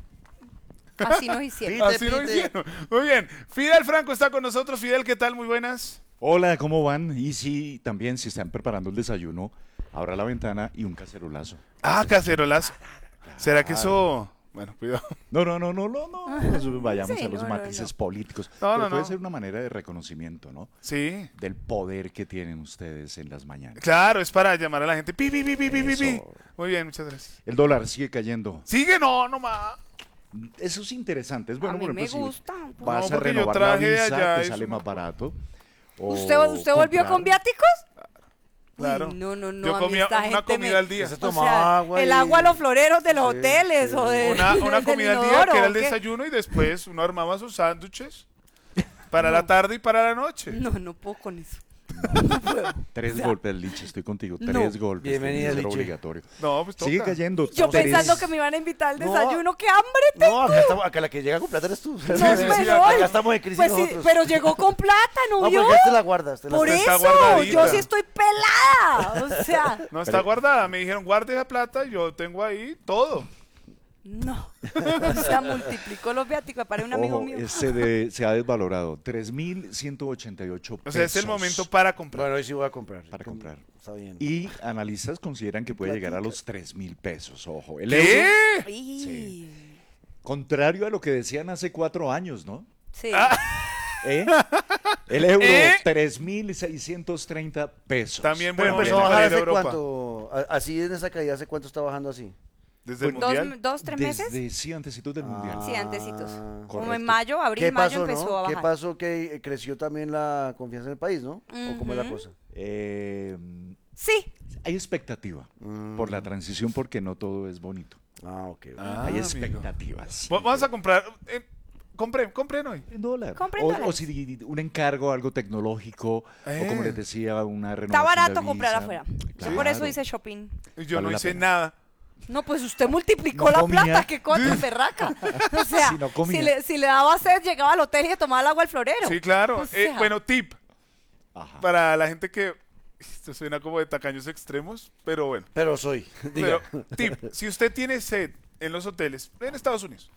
Así nos hicieron. Así nos hicieron. Muy bien. Fidel Franco está con nosotros. Fidel, ¿qué tal? Muy buenas. Hola, ¿cómo van? Y sí, también si están preparando el desayuno, abra la ventana y un cacerolazo. Ah, cacerolazo. ¿Será que eso...? Bueno, cuidado. No, vayamos Sí, a los matices políticos. No, Pero no, puede no. ser una manera de reconocimiento, ¿no? Sí. Del poder que tienen ustedes en las mañanas. Claro, es para llamar a la gente. Pi. Eso. Muy bien, muchas gracias. El dólar sigue cayendo. Sigue, no más. Eso es interesante. Es bueno, A mí por me ejemplo, gusta. si vas No, a porque yo renovar la traje de visa, allá, te eso sale no. más barato. O ¿Usted volvió comprar. con viáticos? Claro. Uy, no, Yo a mí comía esta una gente comida al día. Se O toma sea, agua el y- agua a los floreros de los Sí, hoteles sí. o de Una del comida al día inodoro, que era el ¿o qué? desayuno y después uno armaba sus sándwiches para la tarde y para la noche. No puedo con eso. 3 golpes, Liche, estoy contigo. No. 3 golpes. Bienvenida, tiene que ser Liche. obligatorio. No, pues toca. Sigue cayendo. Yo Tres. pensando que me iban a invitar al No. desayuno, ¡qué hambre tengo! No, acá la que llega con plata eres tú. No, pero acá estamos en crisis pues sí, nosotros. pero llegó con plata, ¿no No, vio? porque te la guardas. Por está eso, guardadita. yo sí estoy pelada. O sea, No está guardada. Me dijeron, guarde esa plata y yo tengo ahí todo. no. O sea, multiplicó los viáticos para un amigo Ojo, mío. se ha desvalorado. 3.188 pesos. O sea, es el momento para comprar. Bueno, hoy sí voy a comprar. Para comprar. Está bien. Y analistas consideran que puede llegar a los 3.000 pesos. Ojo, el ¿Qué? euro, Sí. contrario a lo que decían hace 4 años, ¿no? Sí. ¿Eh? El euro, ¿Eh? 3.630 pesos. También Pero bueno, empezó a viene bajar de hace Europa. cuánto, así en esa caída, ¿hace cuánto está bajando así? Desde el mundial. ¿Dos, 3 meses? Desde, sí, antecitos del Mundial. Sí, antecitos. Como correcto. en mayo, abril, ¿Qué mayo pasó, empezó no? a ¿Qué bajar. pasó? Que creció también la confianza en el país, ¿no? ¿O cómo es la Ujú. cosa? Sí. Hay expectativa por la transición porque no todo es bonito. Ok. Ah, Hay amigo. expectativas. Vamos a comprar. Compren hoy. En dólar. Compren O dólares. si un encargo, algo tecnológico, o como les decía, una renovación Está barato de comprar visa. afuera. Yo Claro. por eso hice shopping. Yo Vale no la hice pena. nada. No, pues usted multiplicó No la comía. plata, qué cosa berraca. O sea, Si no comía. si le daba sed, llegaba al hotel y tomaba el agua al florero. Sí, claro. O sea, Bueno, tip. Ajá. Para la gente que... Esto suena como de tacaños extremos, pero bueno. Pero soy. Pero, tip, si usted tiene sed en los hoteles, en Estados Unidos,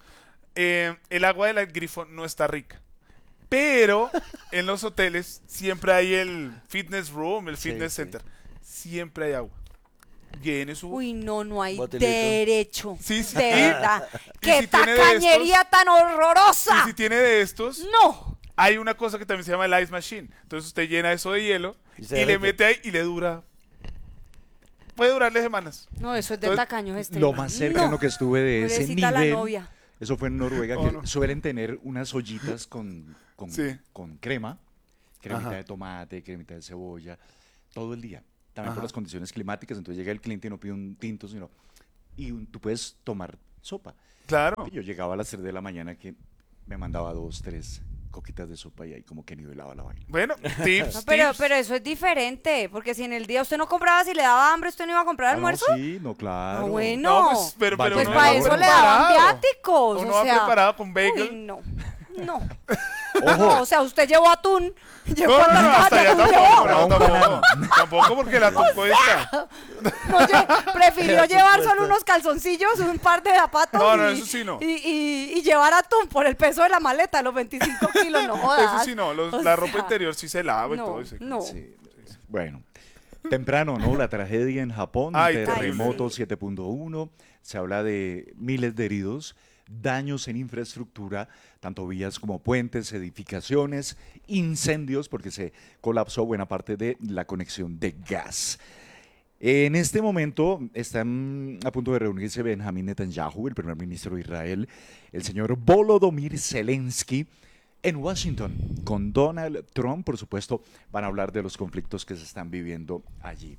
el agua del grifo no está rica. Pero en los hoteles siempre hay el fitness room, el fitness center. Siempre hay agua. Llene su... Uy, no hay Botelito. derecho. Sí, sí. De verdad. Y ¡Qué si tiene de tacañería tan horrorosa! Y si tiene de estos, ¡No! hay una cosa que también se llama el ice machine. Entonces usted llena eso de hielo Y y se le derrite. mete ahí y le dura... Puede durarle semanas. No, eso es de Entonces, tacaños Lo extremos. más cercano que estuve de ese Pobrecita la nivel, novia. eso fue en Noruega, Oh, que no. suelen tener unas ollitas con Sí. cremita Ajá. de tomate, cremita de cebolla, todo el día. También Ajá. por las condiciones climáticas, entonces llega el cliente y no pide un tinto, sino... tú puedes tomar sopa. Claro. Y yo llegaba a las 3 de la mañana que me mandaba 2, 3 coquitas de sopa y ahí como que nivelaba la vaina. Bueno, tips, No, pero tips. eso es diferente, porque si en el día usted no compraba, si le daba hambre, ¿usted no iba a comprar Ah, no, almuerzo? sí, no, claro. No, bueno. No, pues, pero Pues uno para va eso le daban preparado. viáticos. Uno o va sea, preparado con bagel. Uy, no. No. Ojo. No, o sea, usted llevó atún. No, no, no, hasta allá tampoco, no, Un banano. tampoco porque la atún cuesta. No, prefirió llevar solo unos calzoncillos, un par de zapatos No, no, eso sí no. y llevar atún por el peso de la maleta, los 25 kilos, no jodas. Eso sí no, O la ropa sea, interior sí se lava y no, todo eso. no. Sí. Bueno, temprano, ¿no? La tragedia en Japón, Ay, terremoto terrible. 7.1, se habla de miles de heridos, daños en infraestructura, tanto vías como puentes, edificaciones, incendios, porque se colapsó buena parte de la conexión de gas. En este momento están a punto de reunirse Benjamín Netanyahu, el primer ministro de Israel, el señor Volodymyr Zelensky, en Washington, con Donald Trump, por supuesto, van a hablar de los conflictos que se están viviendo allí.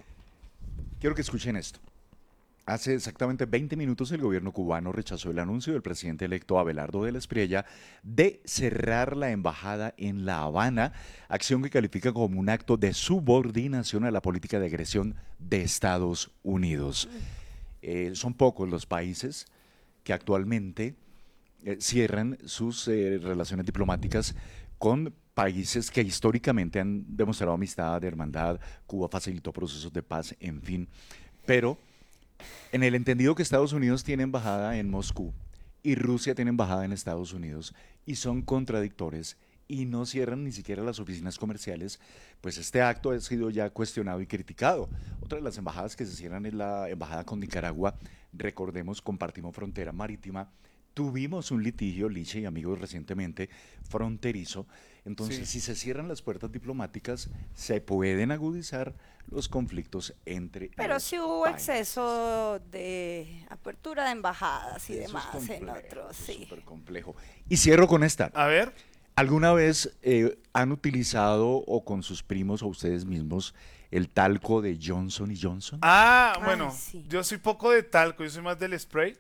Quiero que escuchen esto. Hace exactamente 20 minutos el gobierno cubano rechazó el anuncio del presidente electo Abelardo de la Espriella de cerrar la embajada en La Habana, acción que califica como un acto de subordinación a la política de agresión de Estados Unidos. Son pocos los países que actualmente cierran sus relaciones diplomáticas con países que históricamente han demostrado amistad, hermandad. Cuba facilitó procesos de paz, en fin. Pero en el entendido que Estados Unidos tiene embajada en Moscú y Rusia tiene embajada en Estados Unidos y son contradictores y no cierran ni siquiera las oficinas comerciales, pues este acto ha sido ya cuestionado y criticado. Otra de las embajadas que se cierran es la embajada con Nicaragua. Recordemos, compartimos frontera marítima. Tuvimos un litigio, Liche y amigos, recientemente, fronterizo. Entonces, si se cierran las puertas diplomáticas, se pueden agudizar los conflictos entre Pero los sí hubo países. exceso de apertura de embajadas y Eso es demás en complejo, otros, es sí. súper complejo. Y cierro con esta. A ver. ¿Alguna vez han utilizado o con sus primos o ustedes mismos el talco de Johnson & Johnson? Ah, bueno, sí. yo soy poco de talco, yo soy más del spray.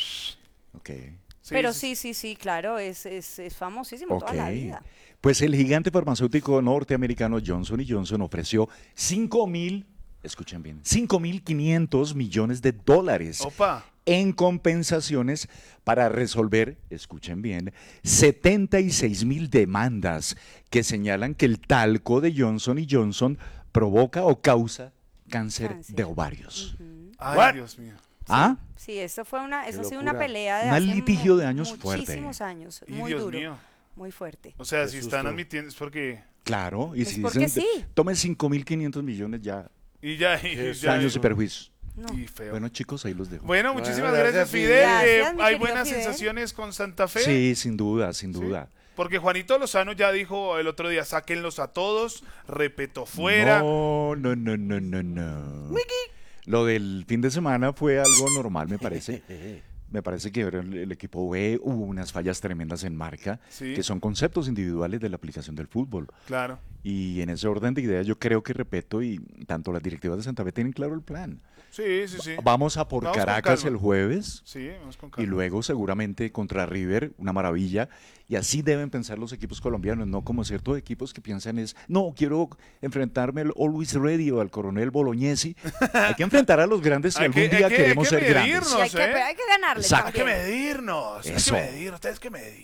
Ok. Pero sí, claro, es famosísimo toda la Ok. vida. Pues el gigante farmacéutico norteamericano Johnson & Johnson ofreció 5.500 millones de dólares Opa. en compensaciones para resolver, escuchen bien, 76.000 demandas que señalan que el talco de Johnson & Johnson provoca o causa cáncer de ovarios. Ay, What? Dios mío. ¿Ah? Sí, eso ha sido locura. una pelea de Un hace litigio de años fuerte. muchísimos años, Y muy Dios duro, mío. muy fuerte. O sea, Qué si están susto. admitiendo es porque... Claro, y Pues si porque dicen, sí. tome 5.500 millones ya, Y ya, daños y perjuicios. No. Y feo. Bueno, chicos, ahí los dejo. Bueno, muchísimas Bueno, gracias, gracias, Fidel. Fidel. Gracias, mi ¿Hay querido buenas Fidel. sensaciones con Santa Fe? Sí, sin duda, sin duda. Porque Juanito Lozano ya dijo el otro día, sáquenlos a todos, repetó fuera. No. Lo del fin de semana fue algo normal, me parece. Me parece que el equipo B hubo unas fallas tremendas en marca, Sí. que son conceptos individuales de la aplicación del fútbol. Claro. Y en ese orden de ideas yo creo que, repito, y tanto las directivas de Santa Fe tienen claro el plan. Sí, sí, sí. Vamos a por Vamos con Caracas calma. el jueves. Sí, vamos con Y calma. luego seguramente contra River, una maravilla. Y así deben pensar los equipos colombianos, no como ciertos equipos que piensan no, quiero enfrentarme al Always Ready o al Coronel Bolognesi. Hay que enfrentar a los grandes si Hay algún que- día hay que- queremos hay que ser grandes. medirnos. Sí, hay que ganarles Exacto. Hay que también. medirnos. Eso. Hay que medir, ustedes que medirte.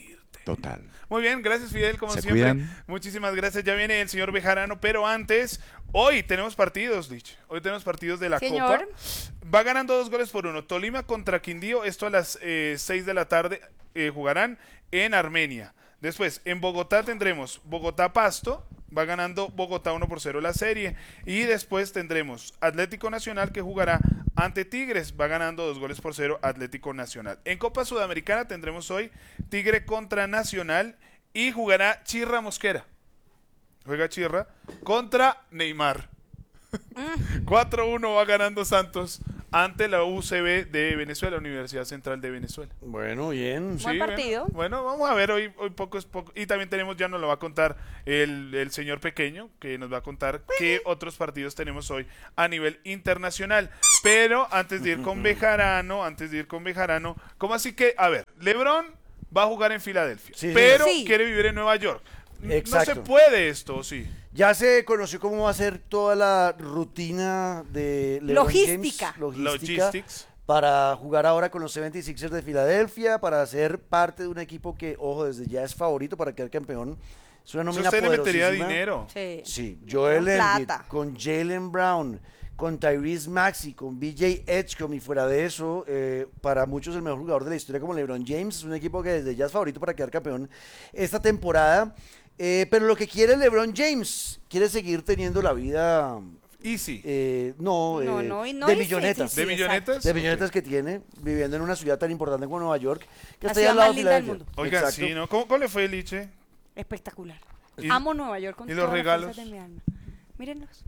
Total. Muy bien, gracias Fidel, como Se siempre. cuidan. Muchísimas gracias. Ya viene el señor Bejarano, pero antes, hoy tenemos partidos, Lich. Hoy tenemos partidos de la Señor. Copa. Va ganando 2-1. Tolima contra Quindío, esto a las 6 de la tarde jugarán en Armenia. Después, en Bogotá tendremos Bogotá-Pasto, va ganando Bogotá 1-0 la serie. Y después tendremos Atlético Nacional que jugará ante Tigres, va ganando 2-0 Atlético Nacional. En Copa Sudamericana tendremos hoy Tigre contra Nacional y jugará Chirra Mosquera. Juega Chirra contra Neymar. 4-1 va ganando Santos ante la UCB de Venezuela, Universidad Central de Venezuela. Bueno, bien. Buen partido. Bueno, vamos a ver, hoy poco es poco. Y también tenemos, ya nos lo va a contar el señor Pequeño, que nos va a contar qué otros partidos tenemos hoy a nivel internacional. Pero antes de ir con Bejarano, ¿cómo así que? A ver, LeBron va a jugar en Filadelfia, Sí, pero sí. quiere vivir en Nueva York. Exacto. No se puede esto, ¿sí? Ya se conoció cómo va a ser toda la rutina de LeBron Logística. James, Logistics. para jugar ahora con los 76ers de Filadelfia, para ser parte de un equipo que, ojo, desde ya es favorito para quedar campeón. Es una Eso nómina usted le metería poderosísima. dinero. Sí. Sí, Joel Con Embiid, plata. con Jalen Brown, con Tyrese Maxey, con BJ Edgecombe y fuera de eso, para muchos el mejor jugador de la historia como LeBron James. Es un equipo que desde ya es favorito para quedar campeón esta temporada. Pero lo que quiere LeBron James, quiere seguir teniendo la vida... Easy. No, No, y no de easy, millonetas. sí, ¿De sí, millonetas? De millonetas que tiene, viviendo en una ciudad tan importante como Nueva York, que La está ahí ciudad al lado más de linda del Filadelfia. mundo. Oiga, Exacto. sí, ¿no? ¿Cómo le fue, Liche? Espectacular. ¿Y- Amo Nueva York con y los todas las regalos? fuerzas de mi alma. Mírenlos.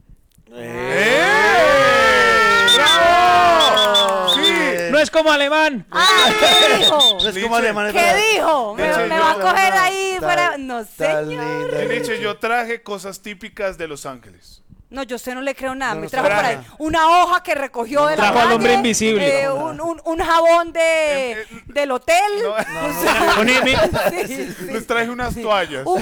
¡Bravo! Sí. No es como alemán. ¡Ay, qué dijo! No es como Liche. alemán, es ¿Qué verdad. dijo? ¿Me Liche, va a yo- coger ahí Tan- fuera? No, tan señor. linda, Liche, yo traje cosas típicas de Los Ángeles. No, yo a usted no le creo nada. No Me nos trajo por traje. ahí una hoja que recogió de la Trajo al calle, hombre invisible. un jabón del hotel. O sea, sí, sí. Les traje unas toallas. Un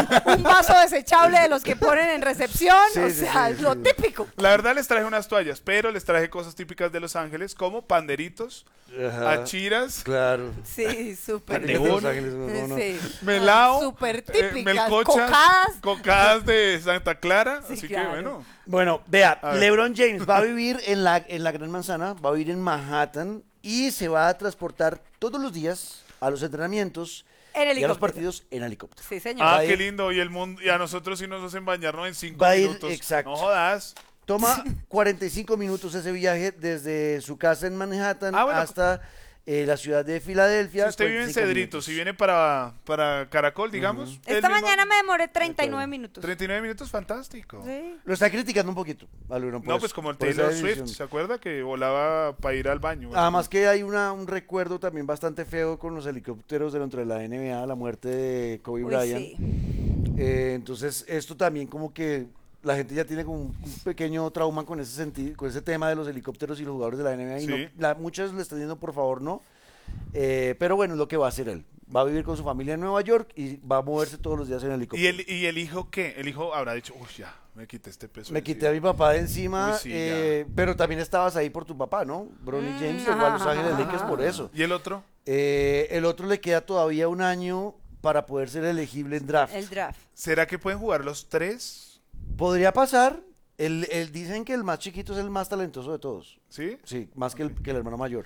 vaso desechable de los que ponen en recepción. Sí, o sí, sea, sí, lo sí. típico. La verdad les traje unas toallas, pero les traje cosas típicas de Los Ángeles como panderitos, Ajá, achiras, claro. Sí, súper. De Los Ángeles, no, no. Sí. melao, Súper típicas. melcochas, Cocadas. cocadas de Santa Clara. Sí, así claro. que bueno. Bueno, vea, A ver. LeBron James va a vivir en la Gran Manzana, va a vivir en Manhattan y se va a transportar todos los días a los entrenamientos En y a los helicóptero. partidos en helicóptero. Sí, señor. Ah, Va a qué ir- lindo. Y el mundo, y a nosotros sí nos hacen bañarnos en 5 Va a ir, minutos. exacto. No jodas. Toma 45 minutos ese viaje desde su casa en Manhattan Ah, bueno. hasta la ciudad de Filadelfia. Si usted vive en 45 Cedrito, minutos. si viene para Caracol, digamos. Esta el mismo- mañana me demoré 39 minutos. 39 minutos, fantástico. Sí. Lo está criticando un poquito a LeBron por No, eso, pues como el por esa Taylor decisión. Swift, ¿se acuerda que volaba para ir al baño? Además que hay un recuerdo también bastante feo con los helicópteros dentro de la NBA, la muerte de Kobe Uy, Bryant. sí. Entonces esto también como que la gente ya tiene como un pequeño trauma con ese sentido, con ese tema de los helicópteros y los jugadores de la NBA. Y Sí. muchas le están diciendo por favor no. Pero bueno, es lo que va a hacer él. Va a vivir con su familia en Nueva York y va a moverse todos los días en helicóptero. ¿Y el hijo qué? El hijo habrá dicho, uy, ya, me quité este peso. Me de quité a mi encima". papá de encima, Uy, sí, pero también estabas ahí por tu papá, ¿no? Bronny James llegó a Los Ángeles Lakers por eso. ¿Y el otro? El otro le queda todavía un año para poder ser elegible en draft. El draft. ¿Será que pueden jugar los tres? Podría pasar. Dicen que el más chiquito es el más talentoso de todos. ¿Sí? Sí, más que el hermano mayor.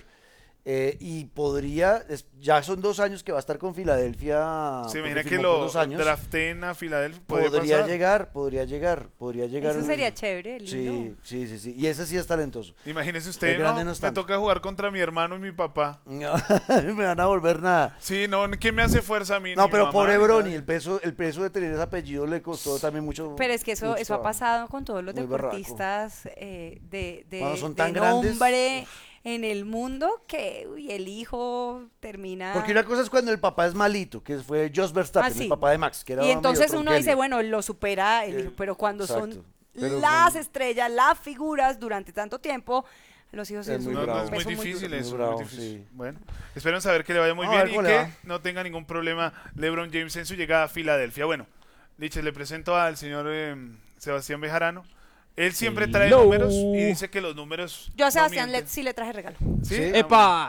Y podría, ya son 2 años que va a estar con Filadelfia. ¿Se porque imagina que firmó por lo 2 años. draften a Filadelfia? Podría pasar? llegar. Eso sería chévere, lindo. Sí. Y ese sí es talentoso. Imagínese El usted, grande no, no es me tanto. toca jugar contra mi hermano y mi papá. No, me van a volver nada. Sí, no, ¿quién me hace fuerza a mí? No, Ni pero mamá, pobre ni Bronny, nadie. el peso de tener ese apellido le costó también mucho. Pero es que eso mucho ha trabajo. pasado con todos los Muy berraco. deportistas de Cuando son tan grandes, nombre en el mundo que uy, el hijo termina... Porque una cosa es cuando el papá es malito, que fue Jos Verstappen, Ah, sí. el papá de Max, que era Y entonces medio uno dice, tronquenio. bueno, lo supera el hijo, pero cuando exacto. son Pero las son- estrellas, las figuras durante tanto tiempo, los hijos Es es muy No, bravo. no, es muy peso muy difícil duro. eso, Muy bravo, muy difícil. sí. Bueno, espero saber que le vaya muy Vamos a bien ver y cómo le que va. no tenga ningún problema LeBron James en su llegada a Filadelfia. Bueno, Liches, le presento al señor Sebastián Bejarano. Él siempre trae Hello. números y dice que los números Yo a no Sebastián mienten. sí le traje regalo. ¿Sí? ¡Epa!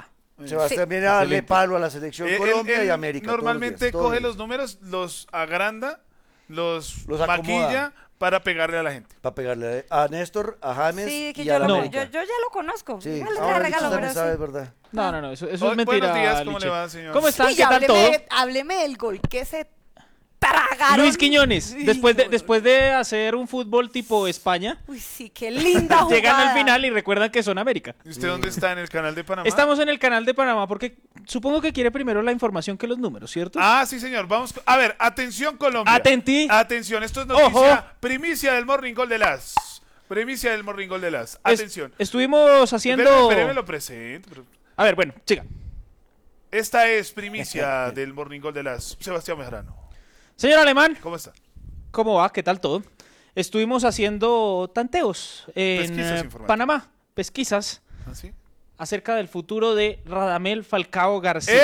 Sebastián viene a darle palo a la selección Colombia él y América. Normalmente todos coge los los números, los agranda, los acomoda. maquilla para pegarle a la gente. Para pegarle a Néstor, a James Sí, que y yo, a la yo América. ya lo conozco. Sí. Igual le Ahora regalo, Licha pero también sabe, sí. es verdad. No, eso es Buenos mentira. días, ¿cómo Liche. le va, señor? ¿Cómo están? Uy, ¿Qué tal todo? hábleme del gol que se tragaron. Luis Quiñones, Sí, después de hacer un fútbol tipo España, Uy, sí, qué linda jugada. llegan al final y recuerdan que son América. ¿Y usted dónde está? ¿En el canal de Panamá? Estamos en el canal de Panamá porque supongo que quiere primero la información que los números, ¿cierto? Ah, sí, señor. Vamos. A ver, atención, Colombia. Atentí. Atención, esto es noticia. Ojo. Primicia del Morning Gol de las. Primicia del Morning Gol de las. Atención. Estuvimos haciendo... Espéreme, lo presento. A ver, bueno, chica. Esta es primicia del Morning Gol de las. Sebastián Medrano. Señor Alemán, ¿Cómo está? ¿cómo va? ¿Qué tal todo? Estuvimos haciendo tanteos en Pesquisas informativas. Panamá, pesquisas, ¿Ah, sí? acerca del futuro de Radamel Falcao García.